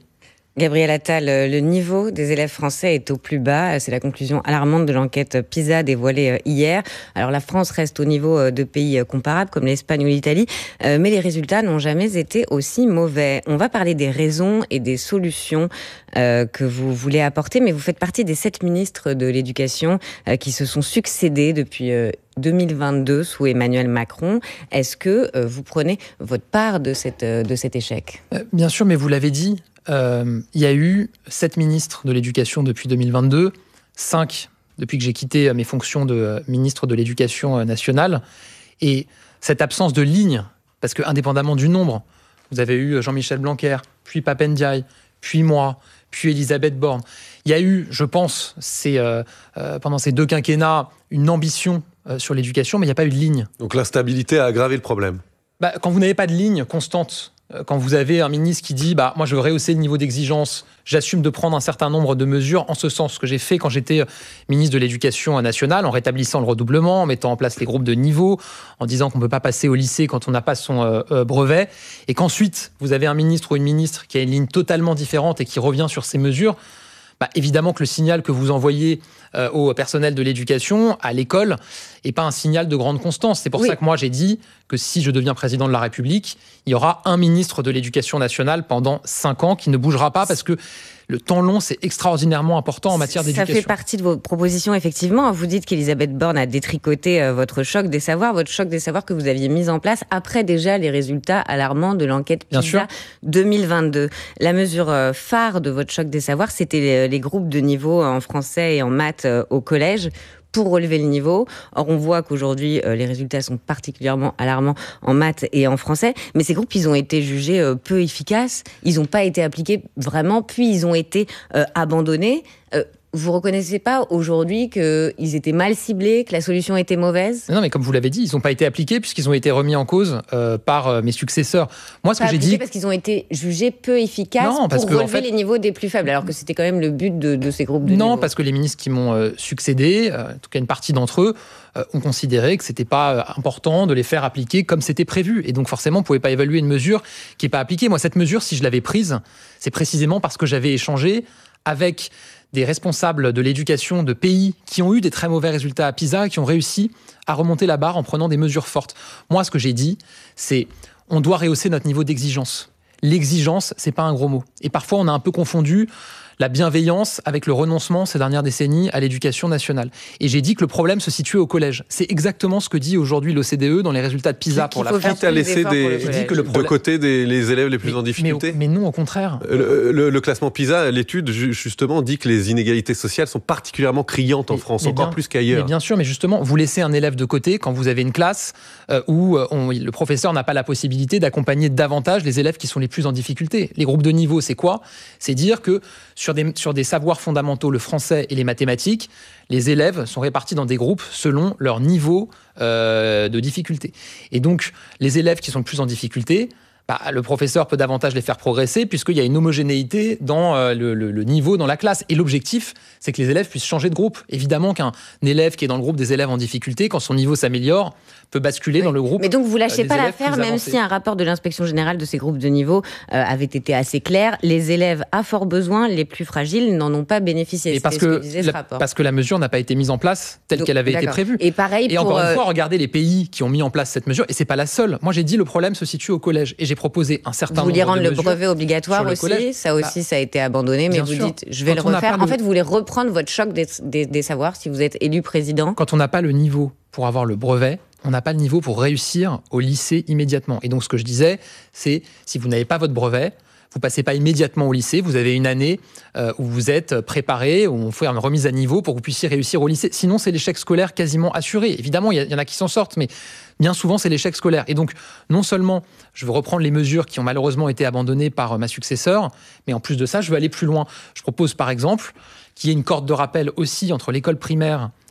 [SPEAKER 10] Gabriel Attal, le niveau des élèves français est au plus bas. C'est la conclusion alarmante de l'enquête PISA dévoilée hier. Alors la France reste au niveau de pays comparables comme l'Espagne ou l'Italie, mais les résultats n'ont jamais été aussi mauvais. On va parler des raisons et des solutions euh, que vous voulez apporter, mais vous faites partie des sept ministres de l'éducation euh, qui se sont succédés depuis euh, deux mille vingt-deux sous Emmanuel Macron. Est-ce que euh, vous prenez votre part de, cette, euh, de cet échec ?
[SPEAKER 8] euh, Bien sûr, mais vous l'avez dit, euh, il y a eu sept ministres de l'éducation depuis deux mille vingt-deux, cinq depuis que j'ai quitté mes fonctions de ministre de l'Éducation nationale. Et cette absence de ligne, parce que indépendamment du nombre, vous avez eu Jean-Michel Blanquer, puis Pap Ndiaye, puis moi, puis Elisabeth Borne. Il y a eu, je pense, c'est, euh, euh, pendant ces deux quinquennats, une ambition euh, sur l'éducation, mais il n'y a pas eu de ligne.
[SPEAKER 9] Donc l'instabilité a aggravé le problème.
[SPEAKER 8] Bah, quand vous n'avez pas de ligne constante, euh, quand vous avez un ministre qui dit bah, « moi je veux rehausser le niveau d'exigence, j'assume de prendre un certain nombre de mesures en ce sens », ce que j'ai fait quand j'étais ministre de l'Éducation nationale, en rétablissant le redoublement, en mettant en place les groupes de niveau, en disant qu'on ne peut pas passer au lycée quand on n'a pas son euh, euh, brevet, et qu'ensuite vous avez un ministre ou une ministre qui a une ligne totalement différente et qui revient sur ces mesures, bah, évidemment que le signal que vous envoyez euh, au personnel de l'éducation, à l'école, n'est pas un signal de grande constance. C'est pour oui. ça que moi j'ai dit que si je deviens président de la République, il y aura un ministre de l'Éducation nationale pendant cinq ans qui ne bougera pas parce que le temps long, c'est extraordinairement important en matière d'éducation.
[SPEAKER 10] Ça fait partie de vos propositions, effectivement. Vous dites qu'Elisabeth Borne a détricoté euh, votre choc des savoirs, votre choc des savoirs que vous aviez mis en place après déjà les résultats alarmants de l'enquête PISA deux mille vingt-deux. La mesure euh, phare de votre choc des savoirs, c'était les, les groupes de niveau en français et en maths euh, au collège, pour relever le niveau. Or, on voit qu'aujourd'hui, euh, les résultats sont particulièrement alarmants en maths et en français. Mais ces groupes, ils ont été jugés euh, peu efficaces. Ils n'ont pas été appliqués vraiment, puis ils ont été euh, abandonnés. Euh, vous reconnaissez pas aujourd'hui qu'ils étaient mal ciblés, que la solution était mauvaise ?
[SPEAKER 8] Non, mais comme vous l'avez dit, ils n'ont pas été appliqués puisqu'ils ont été remis en cause euh, par euh, mes successeurs. Moi, ce
[SPEAKER 10] pas
[SPEAKER 8] que j'ai dit,
[SPEAKER 10] parce qu'ils ont été jugés peu efficaces non, pour relever en fait... les niveaux des plus faibles, alors que c'était quand même le but de, de ces groupes de
[SPEAKER 8] non,
[SPEAKER 10] niveau.
[SPEAKER 8] Non, parce que les ministres qui m'ont euh, succédé, euh, en tout cas une partie d'entre eux, euh, ont considéré que c'était pas euh, important de les faire appliquer comme c'était prévu. Et donc forcément, on pouvait pas évaluer une mesure qui est pas appliquée. Moi, cette mesure, si je l'avais prise, c'est précisément parce que j'avais échangé avec des responsables de l'éducation de pays qui ont eu des très mauvais résultats à PISA, qui ont réussi à remonter la barre en prenant des mesures fortes. Moi, ce que j'ai dit, c'est on doit rehausser notre niveau d'exigence. L'exigence, c'est pas un gros mot. Et parfois, on a un peu confondu la bienveillance avec le renoncement ces dernières décennies à l'éducation nationale. Et j'ai dit que le problème se situait au collège. C'est exactement ce que dit aujourd'hui l'O C D E dans les résultats de PISA pour la France.
[SPEAKER 9] Qui t'a laissé des, dit que le problème... de côté des les élèves les plus
[SPEAKER 8] mais,
[SPEAKER 9] en difficulté
[SPEAKER 8] mais, mais non, au contraire.
[SPEAKER 9] Le, le, le classement PISA, l'étude justement dit que les inégalités sociales sont particulièrement criantes en mais, France, mais encore bien, plus qu'ailleurs.
[SPEAKER 8] Mais bien sûr, mais justement, vous laissez un élève de côté quand vous avez une classe euh, où on, le professeur n'a pas la possibilité d'accompagner davantage les élèves qui sont les plus en difficulté. Les groupes de niveau, c'est quoi ? C'est dire que sur des, sur des savoirs fondamentaux, le français et les mathématiques, les élèves sont répartis dans des groupes selon leur niveau euh, de difficulté. Et donc, les élèves qui sont le plus en difficulté, bah, le professeur peut davantage les faire progresser puisqu'il y a une homogénéité dans euh, le, le, le niveau dans la classe. Et l'objectif, c'est que les élèves puissent changer de groupe. Évidemment qu'un élève qui est dans le groupe des élèves en difficulté, quand son niveau s'améliore, peut basculer oui. dans le groupe.
[SPEAKER 10] Mais donc vous lâchez
[SPEAKER 8] euh,
[SPEAKER 10] pas l'affaire, même si un rapport de l'inspection générale de ces groupes de niveau euh, avait été assez clair. Les élèves à fort besoin, les plus fragiles, n'en ont pas bénéficié.
[SPEAKER 8] Et parce que, que disait ce la, rapport. Parce que la mesure n'a pas été mise en place telle donc, qu'elle avait été prévue.
[SPEAKER 10] Et pareil
[SPEAKER 8] et
[SPEAKER 10] pour
[SPEAKER 8] encore
[SPEAKER 10] euh...
[SPEAKER 8] une fois, regardez les pays qui ont mis en place cette mesure. Et c'est pas la seule. Moi, j'ai dit le problème se situe au collège. Et j'ai proposé un certain
[SPEAKER 10] vous
[SPEAKER 8] nombre de
[SPEAKER 10] rendre
[SPEAKER 8] mesures.
[SPEAKER 10] Vous voulez rendre le brevet obligatoire aussi.
[SPEAKER 8] Collège.
[SPEAKER 10] Ça aussi, bah, ça a été abandonné. Mais vous sûr. dites, je vais Quand le refaire. En le... fait, vous voulez reprendre votre choc des, des, des savoirs si vous êtes élu président.
[SPEAKER 8] Quand on n'a pas le niveau pour avoir le brevet, on n'a pas le niveau pour réussir au lycée immédiatement. Et donc, ce que je disais, c'est si vous n'avez pas votre brevet, vous passez pas immédiatement au lycée, vous avez une année euh, où vous êtes préparé, où on fait une remise à niveau pour que vous puissiez réussir au lycée. Sinon, c'est l'échec scolaire quasiment assuré. Évidemment, il y, y en a qui s'en sortent, mais bien souvent, c'est l'échec scolaire. Et donc, non seulement je veux reprendre les mesures qui ont malheureusement été abandonnées par euh, ma successeur, mais en plus de ça, je veux aller plus loin. Je propose par exemple qu'il y ait une corde de rappel aussi entre l'école primaire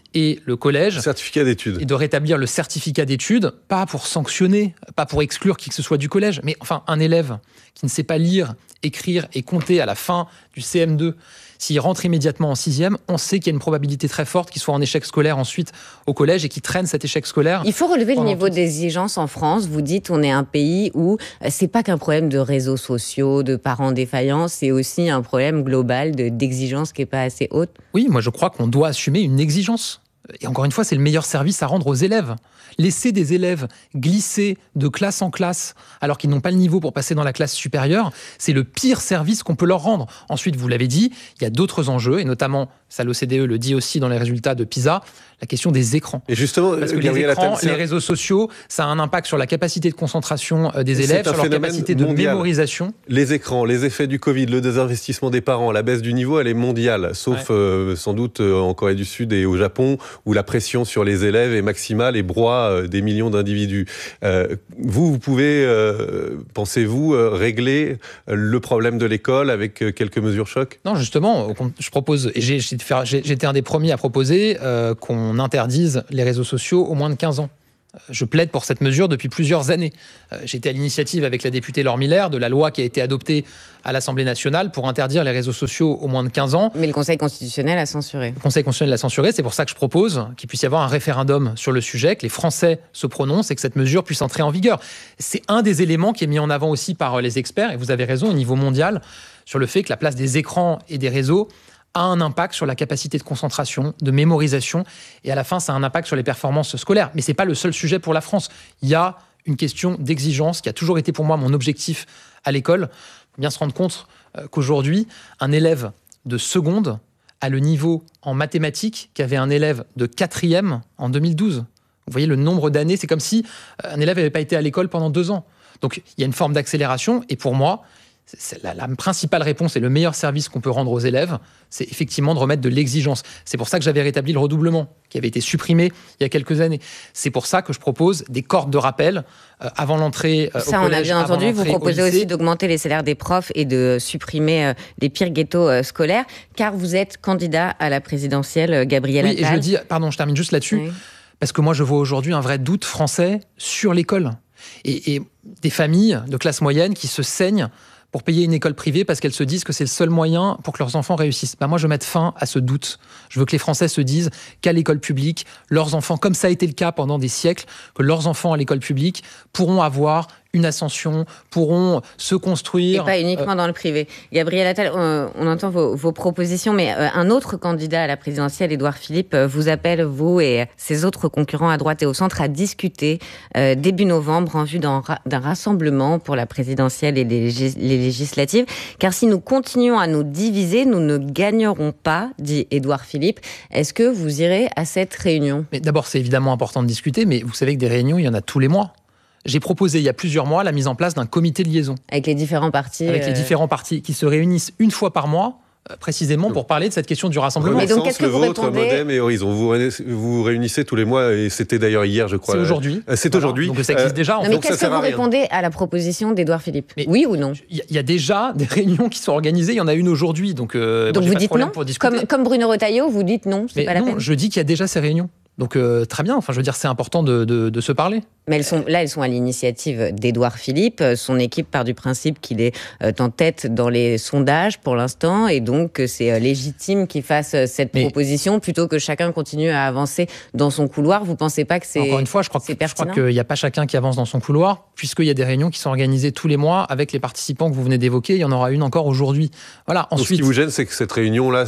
[SPEAKER 8] et le collège.
[SPEAKER 9] Certificat d'études.
[SPEAKER 8] Et de rétablir le certificat d'études, pas pour sanctionner, pas pour exclure qui que ce soit du collège, mais enfin un élève qui ne sait pas lire, écrire et compter à la fin du C M deux, s'il rentre immédiatement en sixième, on sait qu'il y a une probabilité très forte qu'il soit en échec scolaire ensuite au collège et qu'il traîne cet échec scolaire.
[SPEAKER 10] Il faut relever le niveau
[SPEAKER 8] tout...
[SPEAKER 10] d'exigence en France. Vous dites on est un pays où c'est pas qu'un problème de réseaux sociaux, de parents défaillants, c'est aussi un problème global de, d'exigence qui n'est pas assez haute.
[SPEAKER 8] Oui, moi je crois qu'on doit assumer une exigence. Et encore une fois, c'est le meilleur service à rendre aux élèves. Laisser des élèves glisser de classe en classe alors qu'ils n'ont pas le niveau pour passer dans la classe supérieure, c'est le pire service qu'on peut leur rendre. Ensuite, vous l'avez dit, il y a d'autres enjeux, et notamment, ça l'O C D E le dit aussi dans les résultats de PISA, la question des écrans.
[SPEAKER 9] Et justement,
[SPEAKER 8] parce que les écrans, les réseaux sociaux, ça a un impact sur la capacité de concentration des élèves, sur leur capacité de
[SPEAKER 9] mondial.
[SPEAKER 8] mémorisation.
[SPEAKER 9] Les écrans, les effets du Covid, le désinvestissement des parents, la baisse du niveau, elle est mondiale, sauf ouais. euh, sans doute euh, en Corée du Sud et au Japon, où la pression sur les élèves est maximale et broie euh, des millions d'individus. Euh, vous, vous pouvez, euh, pensez-vous, euh, régler le problème de l'école avec euh, quelques mesures choc ?
[SPEAKER 8] Non, justement, je propose, et j'ai, j'étais un des premiers à proposer euh, qu'on on interdise les réseaux sociaux aux moins de quinze ans. Je plaide pour cette mesure depuis plusieurs années. J'étais à l'initiative avec la députée Laure Miller de la loi qui a été adoptée à l'Assemblée nationale pour interdire les réseaux sociaux aux moins de quinze ans.
[SPEAKER 10] Mais le Conseil constitutionnel a censuré.
[SPEAKER 8] Le Conseil constitutionnel l'a censuré. C'est pour ça que je propose qu'il puisse y avoir un référendum sur le sujet, que les Français se prononcent et que cette mesure puisse entrer en vigueur. C'est un des éléments qui est mis en avant aussi par les experts, et vous avez raison, au niveau mondial, sur le fait que la place des écrans et des réseaux a un impact sur la capacité de concentration, de mémorisation, et à la fin, ça a un impact sur les performances scolaires. Mais ce n'est pas le seul sujet pour la France. Il y a une question d'exigence qui a toujours été pour moi mon objectif à l'école. Il faut bien se rendre compte qu'aujourd'hui, un élève de seconde a le niveau en mathématiques qu'avait un élève de quatrième en deux mille douze. Vous voyez le nombre d'années, c'est comme si un élève n'avait pas été à l'école pendant deux ans. Donc il y a une forme d'accélération, et pour moi, c'est la, la principale réponse et le meilleur service qu'on peut rendre aux élèves, c'est effectivement de remettre de l'exigence. C'est pour ça que j'avais rétabli le redoublement, qui avait été supprimé il y a quelques années. C'est pour ça que je propose des cordes de rappel euh, avant l'entrée euh,
[SPEAKER 10] ça,
[SPEAKER 8] au collège. Ça,
[SPEAKER 10] on a bien entendu. Vous proposez aussi d'augmenter les salaires des profs et de supprimer euh, les pires ghettos euh, scolaires, car vous êtes candidat à la présidentielle, euh, Gabriel
[SPEAKER 8] oui,
[SPEAKER 10] Attal.
[SPEAKER 8] Et je le dis, pardon, je termine juste là-dessus, oui. Parce que moi, je vois aujourd'hui un vrai doute français sur l'école. Et, et des familles de classe moyenne qui se saignent pour payer une école privée parce qu'elles se disent que c'est le seul moyen pour que leurs enfants réussissent. Ben moi, je veux mettre fin à ce doute. Je veux que les Français se disent qu'à l'école publique, leurs enfants, comme ça a été le cas pendant des siècles, que leurs enfants à l'école publique pourront avoir une ascension, pourront se construire.
[SPEAKER 10] Et pas uniquement euh... dans le privé. Gabriel Attal, on, on entend vos, vos propositions, mais euh, un autre candidat à la présidentielle, Édouard Philippe, euh, vous appelle, vous et ses autres concurrents à droite et au centre, à discuter euh, début novembre en vue d'un, d'un rassemblement pour la présidentielle et les, les législatives. Car si nous continuons à nous diviser, nous ne gagnerons pas, dit Édouard Philippe. Est-ce que vous irez à cette réunion ?
[SPEAKER 8] Mais d'abord, c'est évidemment important de discuter, mais vous savez que des réunions, il y en a tous les mois. J'ai proposé il y a plusieurs mois la mise en place d'un comité de liaison.
[SPEAKER 10] Avec les différents partis.
[SPEAKER 8] Avec
[SPEAKER 10] euh...
[SPEAKER 8] les différents partis qui se réunissent une fois par mois, euh, précisément pour parler de cette question du rassemblement.
[SPEAKER 9] Mais donc, qu'est-ce que le vous vôtre, répondez... Modem et Horizon, vous vous réunissez tous les mois, et c'était d'ailleurs hier, je crois.
[SPEAKER 8] C'est aujourd'hui.
[SPEAKER 9] Euh, c'est voilà. aujourd'hui.
[SPEAKER 8] Donc ça existe déjà.
[SPEAKER 10] Non,
[SPEAKER 8] en
[SPEAKER 10] mais
[SPEAKER 8] fait.
[SPEAKER 10] qu'est-ce que vous répondez à la proposition d'Édouard Philippe ? mais Oui ou non ?
[SPEAKER 8] Il y, y a déjà des réunions qui sont organisées, il y en a une aujourd'hui. Donc, euh,
[SPEAKER 10] donc
[SPEAKER 8] moi,
[SPEAKER 10] vous dites non
[SPEAKER 8] pour discuter.
[SPEAKER 10] comme, comme Bruno Retailleau, vous dites non, c'est
[SPEAKER 8] mais
[SPEAKER 10] pas la
[SPEAKER 8] non,
[SPEAKER 10] peine.
[SPEAKER 8] Je dis qu'il y a déjà ces réunions. Donc euh, très bien, enfin je veux dire c'est important de, de, de se parler.
[SPEAKER 10] Mais elles sont, là elles sont à l'initiative d'Édouard Philippe, son équipe part du principe qu'il est euh, en tête dans les sondages pour l'instant et donc c'est euh, légitime qu'il fasse euh, cette Mais proposition plutôt que chacun continue à avancer dans son couloir. Vous pensez pas que c'est
[SPEAKER 8] Encore une fois, je crois, que, je crois qu'il n'y a pas chacun qui avance dans son couloir puisqu'il y a des réunions qui sont organisées tous les mois avec les participants que vous venez d'évoquer, il y en aura une encore aujourd'hui. Voilà. Ensuite,
[SPEAKER 9] donc, ce qui vous gêne c'est que cette réunion-là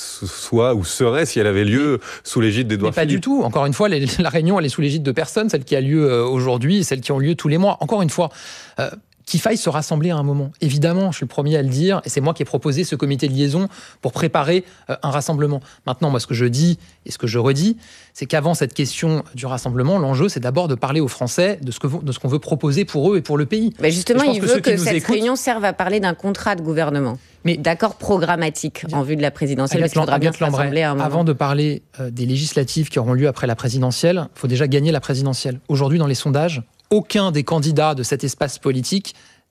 [SPEAKER 9] soit ou serait, si elle avait lieu, sous l'égide d'Édouard Philippe.
[SPEAKER 8] Pas du tout. Encore une fois, les, la réunion, elle est sous l'égide de personne, celle qui a lieu euh, aujourd'hui, celle qui ont lieu tous les mois. Encore une fois, euh, qu'il faille se rassembler à un moment. Évidemment, je suis le premier à le dire, et c'est moi qui ai proposé ce comité de liaison pour préparer euh, un rassemblement. Maintenant, moi, ce que je dis et ce que je redis, c'est qu'avant cette question du rassemblement, l'enjeu, c'est d'abord de parler aux Français de ce, que, de ce qu'on veut proposer pour eux et pour le pays.
[SPEAKER 10] Mais justement, il
[SPEAKER 8] que
[SPEAKER 10] veut que cette
[SPEAKER 8] écoutent,
[SPEAKER 10] réunion serve à parler d'un contrat de gouvernement. Mais d'accord programmatique en vue de la présidentielle, parce qu'il faudra bien se rassembler à un moment.
[SPEAKER 8] Avant de parler euh, des législatives qui auront lieu après la présidentielle, il faut déjà gagner la présidentielle. Aujourd'hui, dans les sondages, aucun des candidats de cet espace politique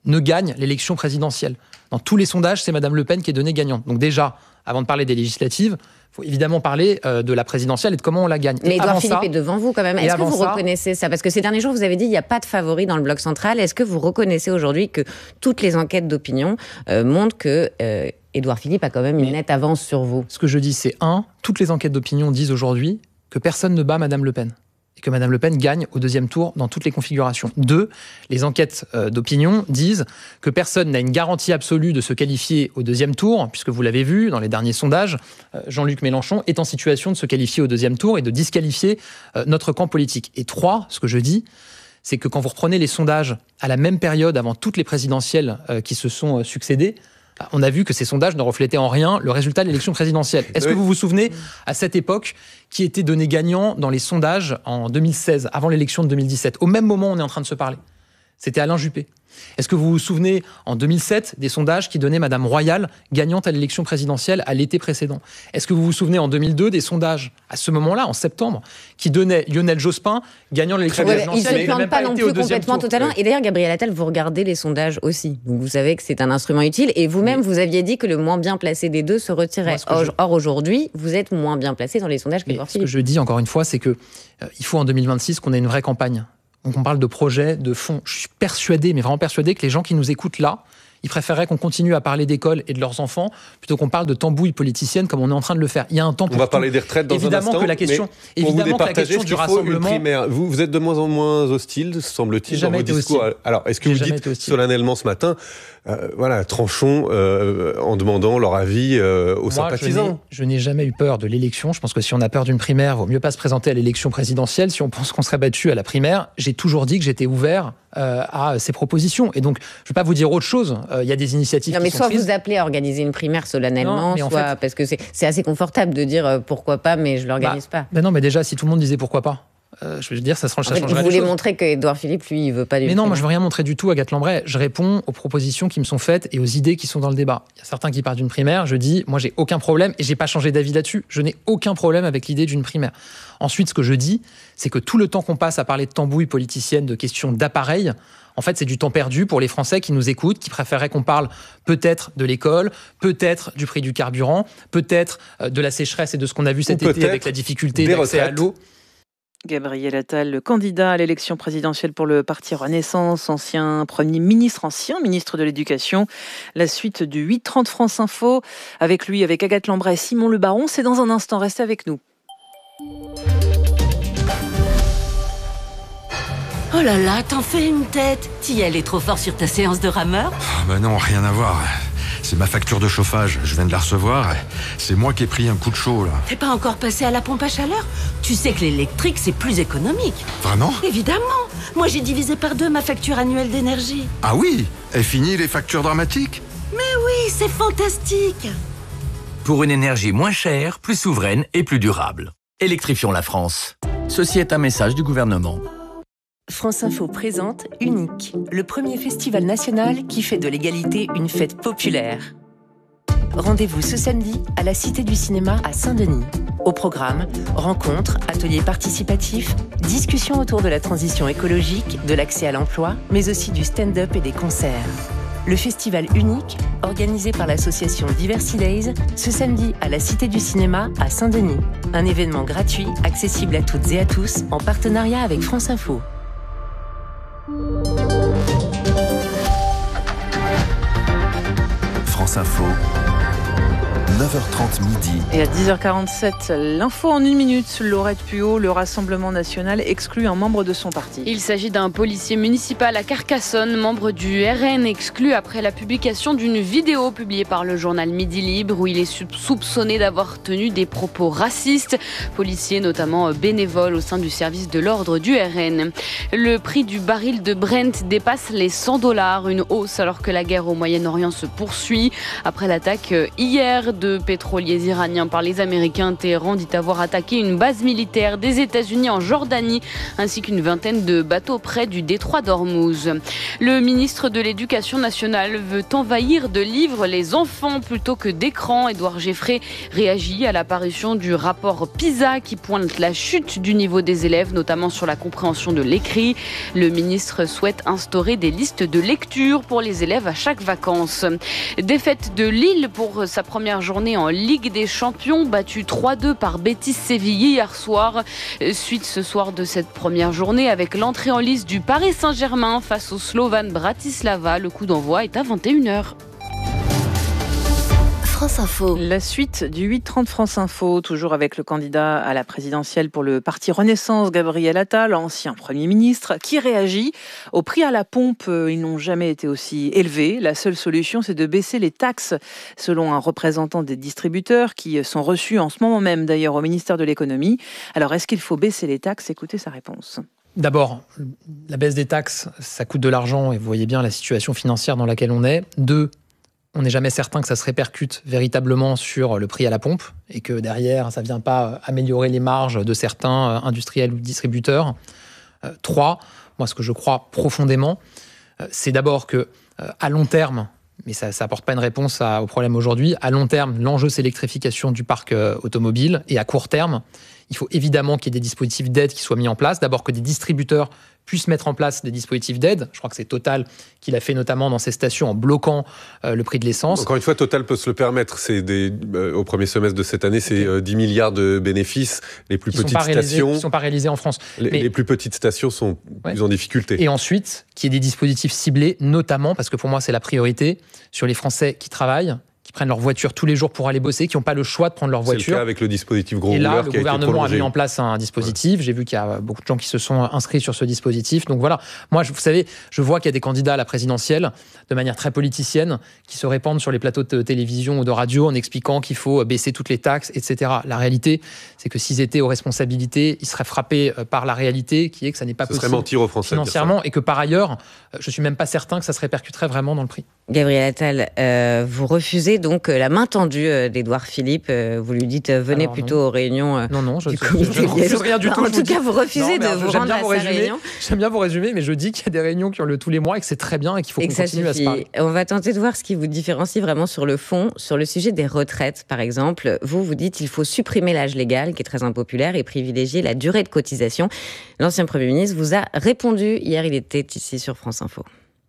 [SPEAKER 8] ne gagne l'élection présidentielle. Dans tous les sondages, c'est Madame Le Pen qui est donnée gagnante. Donc déjà, avant de parler des législatives, il faut évidemment parler euh, de la présidentielle et de comment on la gagne.
[SPEAKER 10] Mais Édouard Philippe
[SPEAKER 8] ça,
[SPEAKER 10] est devant vous quand même. Est-ce que vous
[SPEAKER 8] ça,
[SPEAKER 10] reconnaissez ça? Parce que ces derniers jours, vous avez dit qu'il n'y a pas de favori dans le bloc central. Est-ce que vous reconnaissez aujourd'hui que toutes les enquêtes d'opinion euh, montrent que euh, Édouard Philippe a quand même une nette avance sur vous?
[SPEAKER 8] Ce que je dis, c'est un, toutes les enquêtes d'opinion disent aujourd'hui que personne ne bat Madame Le Pen. Et que Madame Le Pen gagne au deuxième tour dans toutes les configurations. Deux, les enquêtes euh, d'opinion disent que personne n'a une garantie absolue de se qualifier au deuxième tour, puisque vous l'avez vu dans les derniers sondages, euh, Jean-Luc Mélenchon est en situation de se qualifier au deuxième tour et de disqualifier euh, notre camp politique. Et trois, ce que je dis, c'est que quand vous reprenez les sondages à la même période avant toutes les présidentielles euh, qui se sont euh, succédées, on a vu que ces sondages ne reflétaient en rien le résultat de l'élection présidentielle. Est-ce oui. que vous vous souvenez, à cette époque, qui était donné gagnant dans les sondages en deux mille seize, avant l'élection de deux mille dix-sept? Au même moment, on est en train de se parler. C'était Alain Juppé. Est-ce que vous vous souvenez, en deux mille sept, des sondages qui donnaient Madame Royal gagnante à l'élection présidentielle à l'été précédent? Est-ce que vous vous souvenez, en deux mille deux, des sondages, à ce moment-là, en septembre, qui donnaient Lionel Jospin gagnant l'élection
[SPEAKER 10] ouais,
[SPEAKER 8] présidentielle?
[SPEAKER 10] Il ne se plante pas non plus complètement totalement. Et d'ailleurs, Gabriel Attal, vous regardez les sondages aussi. Donc vous savez que c'est un instrument utile. Et vous-même, oui. vous aviez dit que le moins bien placé des deux se retirait. Or, je... Or aujourd'hui, vous êtes moins bien placé dans les sondages qu'Édouard Philippe.
[SPEAKER 8] Ce que je dis, encore une fois, c'est qu'il euh, faut en deux mille vingt-six qu'on ait une vraie campagne. Donc on parle de projets, de fonds. Je suis persuadé, mais vraiment persuadé, que les gens qui nous écoutent là, ils préféreraient qu'on continue à parler d'école et de leurs enfants plutôt qu'on parle de tambouille politicienne comme on est en train de le faire. Il y a un temps pour
[SPEAKER 9] On va
[SPEAKER 8] tout.
[SPEAKER 9] parler des retraites dans
[SPEAKER 8] évidemment
[SPEAKER 9] un instant.
[SPEAKER 8] Que la question, évidemment que la question du rassemblement.
[SPEAKER 9] Vous, vous êtes de moins en moins hostile, semble-t-il, dans vos discours. Hostile. Alors, est-ce que vous dites solennellement ce matin, euh, voilà, tranchons euh, en demandant leur avis euh, aux Moi, sympathisants?
[SPEAKER 8] Je n'ai jamais eu peur de l'élection. Je pense que si on a peur d'une primaire, il vaut mieux pas se présenter à l'élection présidentielle. Si on pense qu'on serait battu à la primaire, j'ai toujours dit que j'étais ouvert euh, à ces propositions. Et donc, je ne vais pas vous dire autre chose. Il euh, y a des initiatives
[SPEAKER 10] non, mais
[SPEAKER 8] qui sont
[SPEAKER 10] soit
[SPEAKER 8] prises.
[SPEAKER 10] Vous appelez à organiser une primaire solennellement, non, soit
[SPEAKER 8] fait...
[SPEAKER 10] parce que c'est, c'est assez confortable de dire euh, pourquoi pas, mais je ne l'organise
[SPEAKER 8] bah,
[SPEAKER 10] pas.
[SPEAKER 8] Ben non, mais déjà, si tout le monde disait pourquoi pas, euh, je veux dire, ça, ça
[SPEAKER 10] en fait,
[SPEAKER 8] changerait les choses.
[SPEAKER 10] Vous voulez montrer qu'Édouard Philippe, lui, il veut pas du
[SPEAKER 8] Mais
[SPEAKER 10] tout.
[SPEAKER 8] non, moi, je veux rien montrer du tout, Agathe Lambray. Je réponds aux propositions qui me sont faites et aux idées qui sont dans le débat. Il y a certains qui partent d'une primaire. Je dis, moi, j'ai aucun problème et j'ai pas changé d'avis là-dessus. Je n'ai aucun problème avec l'idée d'une primaire. Ensuite, ce que je dis, c'est que tout le temps qu'on passe à parler de tambouille politicienne, de questions d'appareil, en fait, c'est du temps perdu pour les Français qui nous écoutent, qui préféreraient qu'on parle peut-être de l'école, peut-être du prix du carburant, peut-être de la sécheresse et de ce qu'on a vu cet été avec la difficulté d'accès à l'eau.
[SPEAKER 2] Gabriel Attal, le candidat à l'élection présidentielle pour le parti Renaissance, ancien Premier ministre, ancien ministre de l'Éducation. La suite du huit trente France Info, avec lui, avec Agathe Lambray et Simon Le Baron. C'est dans un instant, restez avec nous.
[SPEAKER 11] Oh là là, t'en fais une tête. T'y allais trop fort sur ta séance de rameur?
[SPEAKER 12] oh Bah non, rien à voir. C'est ma facture de chauffage, je viens de la recevoir. C'est moi qui ai pris un coup de chaud, là.
[SPEAKER 11] T'es pas encore passé à la pompe à chaleur? Tu sais que l'électrique, c'est plus économique.
[SPEAKER 12] Vraiment?
[SPEAKER 11] Évidemment. Moi, j'ai divisé par deux ma facture annuelle d'énergie.
[SPEAKER 12] Ah oui? Est fini les factures dramatiques?
[SPEAKER 11] Mais oui, c'est fantastique.
[SPEAKER 20] Pour une énergie moins chère, plus souveraine et plus durable. Électrifions la France. Ceci est un message du gouvernement.
[SPEAKER 23] France Info présente Unique, le premier festival national qui fait de l'égalité une fête populaire. Rendez-vous ce samedi à la Cité du Cinéma à Saint-Denis. Au programme, rencontres, ateliers participatifs, discussions autour de la transition écologique, de l'accès à l'emploi, mais aussi du stand-up et des concerts. Le festival Unique, organisé par l'association Diversity Days, ce samedi à la Cité du Cinéma à Saint-Denis. Un événement gratuit, accessible à toutes et à tous, en partenariat avec France Info.
[SPEAKER 6] France Info, neuf heures trente midi.
[SPEAKER 2] Et à dix heures quarante-sept, l'info en une minute. Laurette Puot, le Rassemblement national exclut un membre de son parti.
[SPEAKER 4] Il s'agit d'un policier municipal à Carcassonne, membre du R N, exclu après la publication d'une vidéo publiée par le journal Midi Libre où il est soupçonné d'avoir tenu des propos racistes. Policier notamment bénévole au sein du service de l'ordre du R N. Le prix du baril de Brent dépasse les cent dollars, une hausse alors que la guerre au Moyen-Orient se poursuit. Après l'attaque hier de de pétroliers iraniens par les Américains. Téhéran dit avoir attaqué une base militaire des États-Unis en Jordanie, ainsi qu'une vingtaine de bateaux près du détroit d'Ormuz. Le ministre de l'Éducation nationale veut envahir de livres les enfants plutôt que d'écrans. Édouard Geffray réagit à l'apparition du rapport PISA qui pointe la chute du niveau des élèves, notamment sur la compréhension de l'écrit. Le ministre souhaite instaurer des listes de lecture pour les élèves à chaque vacances. Défaite de Lille pour sa première journée en Ligue des Champions, battue trois deux par Betis Séville hier soir. Suite ce soir de cette première journée avec l'entrée en lice du Paris Saint-Germain face au Slovan Bratislava. Le coup d'envoi est à vingt et une heures.
[SPEAKER 2] France Info. La suite du huit trente France Info, toujours avec le candidat à la présidentielle pour le parti Renaissance, Gabriel Attal, ancien Premier ministre, qui réagit aux prix à la pompe. Ils n'ont jamais été aussi élevés. La seule solution, c'est de baisser les taxes, selon un représentant des distributeurs qui sont reçus en ce moment même, d'ailleurs, au ministère de l'économie. Alors, est-ce qu'il faut baisser les taxes ? Écoutez sa réponse.
[SPEAKER 8] D'abord, la baisse des taxes, ça coûte de l'argent et vous voyez bien la situation financière dans laquelle on est. Deux, on n'est jamais certain que ça se répercute véritablement sur le prix à la pompe et que derrière, ça ne vient pas améliorer les marges de certains industriels ou distributeurs. Euh, trois, moi, ce que je crois profondément, euh, c'est d'abord que euh, à long terme, mais ça n'apporte pas une réponse à, au problème aujourd'hui, à long terme, l'enjeu, c'est l'électrification du parc euh, automobile. Et à court terme, il faut évidemment qu'il y ait des dispositifs d'aide qui soient mis en place. D'abord que des distributeurs puissent mettre en place des dispositifs d'aide. Je crois que c'est Total qui l'a fait notamment dans ses stations en bloquant euh, le prix de l'essence.
[SPEAKER 9] Encore une fois, Total peut se le permettre. C'est des, euh, au premier semestre de cette année, c'est okay. euh, dix milliards de bénéfices. Les plus qui petites stations... Qui ne
[SPEAKER 8] sont pas réalisés en France.
[SPEAKER 9] Les, Mais, les plus petites stations sont ouais. plus en difficulté.
[SPEAKER 8] Et ensuite, qu'il y ait des dispositifs ciblés, notamment, parce que pour moi, c'est la priorité, sur les Français qui travaillent, qui prennent leur voiture tous les jours pour aller bosser, qui n'ont pas le choix de prendre leur voiture.
[SPEAKER 9] C'est le cas avec le dispositif gros
[SPEAKER 8] rouleur. Et là,
[SPEAKER 9] le
[SPEAKER 8] qui gouvernement a, a mis en place un dispositif. Ouais. J'ai vu qu'il y a beaucoup de gens qui se sont inscrits sur ce dispositif. Donc voilà, moi, vous savez, je vois qu'il y a des candidats à la présidentielle, de manière très politicienne, qui se répandent sur les plateaux de télévision ou de radio en expliquant qu'il faut baisser toutes les taxes, et cetera. La réalité, c'est que s'ils étaient aux responsabilités, ils seraient frappés par la réalité, qui est que ça n'est pas
[SPEAKER 9] Ce
[SPEAKER 8] possible
[SPEAKER 9] serait mentir aux Français,
[SPEAKER 8] financièrement, et que par ailleurs, je ne suis même pas certain que ça se répercuterait vraiment dans le prix.
[SPEAKER 10] Gabriel Attal, euh, vous refusez donc la main tendue d'Édouard Philippe. Vous lui dites venez Alors, plutôt non. aux réunions
[SPEAKER 8] non, non, je,
[SPEAKER 10] du
[SPEAKER 8] je, comité. Je ne refuse rien du tout.
[SPEAKER 10] En tout cas, vous refusez
[SPEAKER 8] non,
[SPEAKER 10] de vous rendre à sa
[SPEAKER 8] résumer,
[SPEAKER 10] réunion.
[SPEAKER 8] J'aime bien vous résumer, mais je dis qu'il y a des réunions qui ont lieu tous les mois et que c'est très bien et qu'il faut et qu'on continue
[SPEAKER 10] suffit.
[SPEAKER 8] à se parler.
[SPEAKER 10] On va tenter de voir ce qui vous différencie vraiment sur le fond, sur le sujet des retraites, par exemple. Vous, vous dites qu'il faut supprimer l'âge légal, qui est très impopulaire, et privilégier la durée de cotisation. L'ancien Premier ministre vous a répondu. Hier, il était ici sur France Info.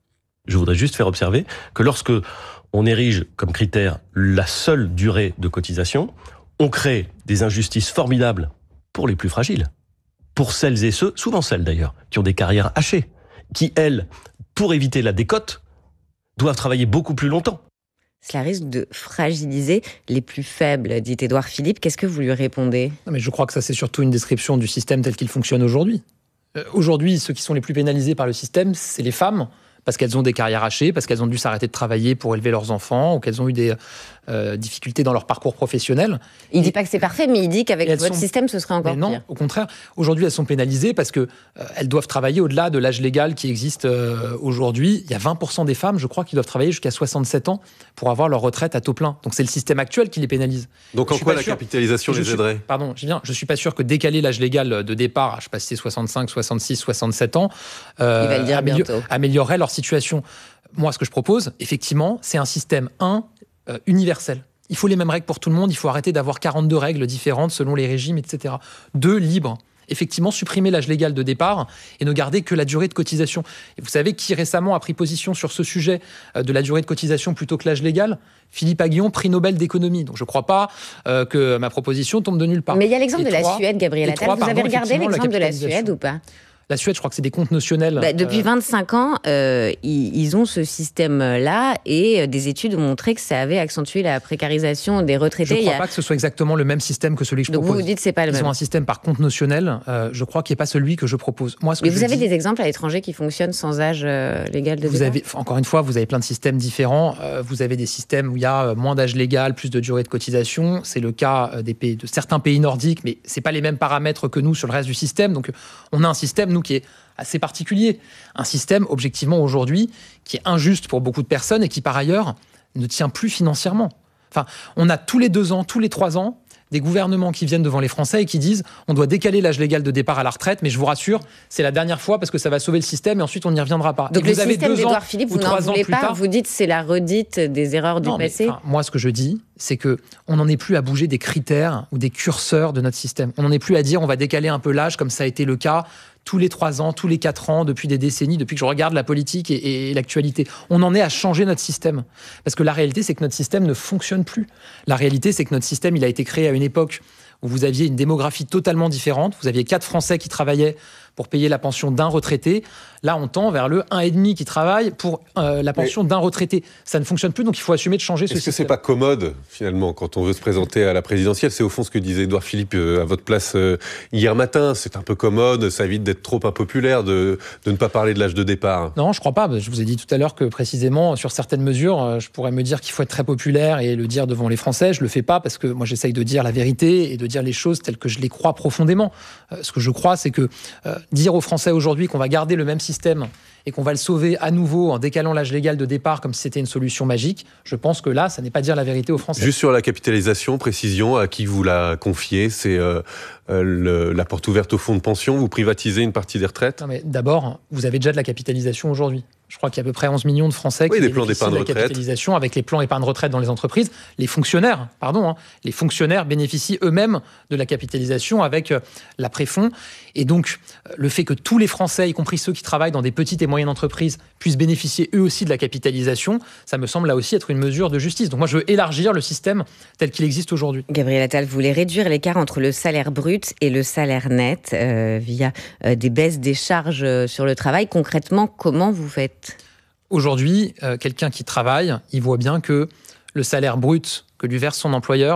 [SPEAKER 13] Je voudrais juste faire observer que lorsque on érige comme critère la seule durée de cotisation, on crée des injustices formidables pour les plus fragiles, pour celles et ceux, souvent celles d'ailleurs, qui ont des carrières hachées, qui, elles, pour éviter la décote, doivent travailler beaucoup plus longtemps.
[SPEAKER 10] Cela risque de fragiliser les plus faibles, dit Édouard Philippe. Qu'est-ce que vous lui répondez ?
[SPEAKER 8] Non, mais je crois que ça, c'est surtout une description du système tel qu'il fonctionne aujourd'hui. Euh, aujourd'hui, ceux qui sont les plus pénalisés par le système, c'est les femmes, parce qu'elles ont des carrières hachées, parce qu'elles ont dû s'arrêter de travailler pour élever leurs enfants, ou qu'elles ont eu des euh, difficultés dans leur parcours professionnel.
[SPEAKER 10] Il ne dit pas que c'est parfait, mais il dit qu'avec votre sont... système, ce serait encore
[SPEAKER 8] mais non,
[SPEAKER 10] pire.
[SPEAKER 8] Au contraire, aujourd'hui, elles sont pénalisées parce qu'elles euh, doivent travailler au-delà de l'âge légal qui existe euh, aujourd'hui. Il y a vingt pour cent des femmes, je crois, qui doivent travailler jusqu'à soixante-sept ans pour avoir leur retraite à taux plein. Donc c'est le système actuel qui les pénalise.
[SPEAKER 9] Donc
[SPEAKER 8] je
[SPEAKER 9] en quoi la
[SPEAKER 8] sûr,
[SPEAKER 9] capitalisation les aiderait
[SPEAKER 8] suis, Pardon, je viens. Je ne suis pas sûr que décaler l'âge légal de départ, je ne sais pas si c'est soixante-cinq, soixante-six, soixante-sept ans, euh,
[SPEAKER 10] il va le dire
[SPEAKER 8] amélior-
[SPEAKER 10] bientôt.
[SPEAKER 8] améliorerait leur situation. Moi, ce que je propose, effectivement, c'est un système, un, euh, universel. Il faut les mêmes règles pour tout le monde, il faut arrêter d'avoir quarante-deux règles différentes selon les régimes, et cetera. Deux, libre. Effectivement, supprimer l'âge légal de départ et ne garder que la durée de cotisation. Et vous savez qui récemment a pris position sur ce sujet euh, de la durée de cotisation plutôt que l'âge légal ? Philippe Aghion, prix Nobel d'économie. Donc je ne crois pas euh, que ma proposition tombe de nulle part.
[SPEAKER 10] Mais il y a l'exemple
[SPEAKER 8] et
[SPEAKER 10] de
[SPEAKER 8] trois,
[SPEAKER 10] la Suède, Gabriel Attal. Vous
[SPEAKER 8] pardon,
[SPEAKER 10] avez regardé l'exemple de la Suède ou pas ?
[SPEAKER 8] La Suède, je crois que c'est des comptes notionnels.
[SPEAKER 10] Bah, depuis
[SPEAKER 8] euh...
[SPEAKER 10] vingt-cinq ans, euh, ils, ils ont ce système-là et des études ont montré que ça avait accentué la précarisation des retraités.
[SPEAKER 8] Je ne crois
[SPEAKER 10] a...
[SPEAKER 8] pas que ce soit exactement le même système que celui que je
[SPEAKER 10] Donc
[SPEAKER 8] propose.
[SPEAKER 10] vous vous dites que ce n'est pas le
[SPEAKER 8] Ils
[SPEAKER 10] même.
[SPEAKER 8] Ils ont un système par compte notionnel. Euh, je crois qu'il n'est pas celui que je propose. Moi, ce que
[SPEAKER 10] Mais vous
[SPEAKER 8] je
[SPEAKER 10] avez
[SPEAKER 8] dis...
[SPEAKER 10] des exemples à l'étranger qui fonctionnent sans âge euh, légal de
[SPEAKER 8] vous
[SPEAKER 10] départ ?
[SPEAKER 8] avez, encore une fois, vous avez plein de systèmes différents. Euh, vous avez des systèmes où il y a moins d'âge légal, plus de durée de cotisation. C'est le cas des pays, de certains pays nordiques, mais ce n'est pas les mêmes paramètres que nous sur le reste du système. Donc on a un système, nous, qui est assez particulier. Un système, objectivement, aujourd'hui, qui est injuste pour beaucoup de personnes et qui, par ailleurs, ne tient plus financièrement. Enfin, on a tous les deux ans, tous les trois ans, des gouvernements qui viennent devant les Français et qui disent on doit décaler l'âge légal de départ à la retraite, mais je vous rassure, c'est la dernière fois parce que ça va sauver le système et ensuite on n'y reviendra pas.
[SPEAKER 10] Donc
[SPEAKER 8] et
[SPEAKER 10] le
[SPEAKER 8] vous avez
[SPEAKER 10] système
[SPEAKER 8] deux ans
[SPEAKER 10] d'Édouard Philippe,
[SPEAKER 8] ou
[SPEAKER 10] vous n'en
[SPEAKER 8] trois ans
[SPEAKER 10] voulez
[SPEAKER 8] plus
[SPEAKER 10] pas,
[SPEAKER 8] tard,
[SPEAKER 10] vous dites c'est la redite des erreurs du
[SPEAKER 8] non, mais,
[SPEAKER 10] passé.
[SPEAKER 8] enfin, moi, ce que je dis, c'est que on n'en est plus à bouger des critères ou des curseurs de notre système. On n'en est plus à dire on va décaler un peu l'âge comme ça a été le cas tous les trois ans, tous les quatre ans, depuis des décennies, depuis que je regarde la politique et, et l'actualité. On en est à changer notre système. Parce que la réalité, c'est que notre système ne fonctionne plus. La réalité, c'est que notre système, il a été créé à une époque où vous aviez une démographie totalement différente. Vous aviez quatre Français qui travaillaient pour payer la pension d'un retraité. Là, on tend vers le un virgule cinq qui travaille pour euh, la pension Mais d'un retraité. Ça ne fonctionne plus, donc il faut assumer de changer ce système.
[SPEAKER 9] Est-ce que c'est pas commode, finalement, quand on veut se présenter à la présidentielle? C'est au fond ce que disait Édouard Philippe euh, à votre place euh, hier matin. C'est un peu commode, ça évite d'être trop impopulaire, de, de ne pas parler de l'âge de départ.
[SPEAKER 8] Non, je crois pas. Je vous ai dit tout à l'heure que, précisément, sur certaines mesures, je pourrais me dire qu'il faut être très populaire et le dire devant les Français. Je le fais pas parce que moi, j'essaye de dire la vérité et de dire les choses telles que je les crois profondément. Euh, ce que je crois, c'est que euh, dire aux Français aujourd'hui qu'on va garder le même système et qu'on va le sauver à nouveau en décalant l'âge légal de départ comme si c'était une solution magique, je pense que là, ça n'est pas dire la vérité aux Français.
[SPEAKER 9] Juste sur la capitalisation, précision, à qui vous la confiez? C'est euh, euh, le, la porte ouverte au fonds de pension? Vous privatisez une partie des retraites?
[SPEAKER 8] Non, mais d'abord, vous avez déjà de la capitalisation aujourd'hui. Je crois qu'il y a à peu près onze millions de Français
[SPEAKER 9] oui,
[SPEAKER 8] qui
[SPEAKER 9] des plans
[SPEAKER 8] bénéficient
[SPEAKER 9] d'épargne
[SPEAKER 8] de la
[SPEAKER 9] retraite.
[SPEAKER 8] capitalisation avec les plans épargne retraite dans les entreprises. Les fonctionnaires, pardon, hein, les fonctionnaires bénéficient eux-mêmes de la capitalisation avec euh, la préfond. Et donc, euh, le fait que tous les Français, y compris ceux qui travaillent dans des petites et moyennes entreprises, puissent bénéficier eux aussi de la capitalisation, ça me semble là aussi être une mesure de justice. Donc moi, je veux élargir le système tel qu'il existe aujourd'hui.
[SPEAKER 10] Gabriel Attal voulait réduire l'écart entre le salaire brut et le salaire net euh, via euh, des baisses des charges euh, sur le travail. Concrètement, comment vous faites ?
[SPEAKER 8] Aujourd'hui, euh, quelqu'un qui travaille, il voit bien que le salaire brut que lui verse son employeur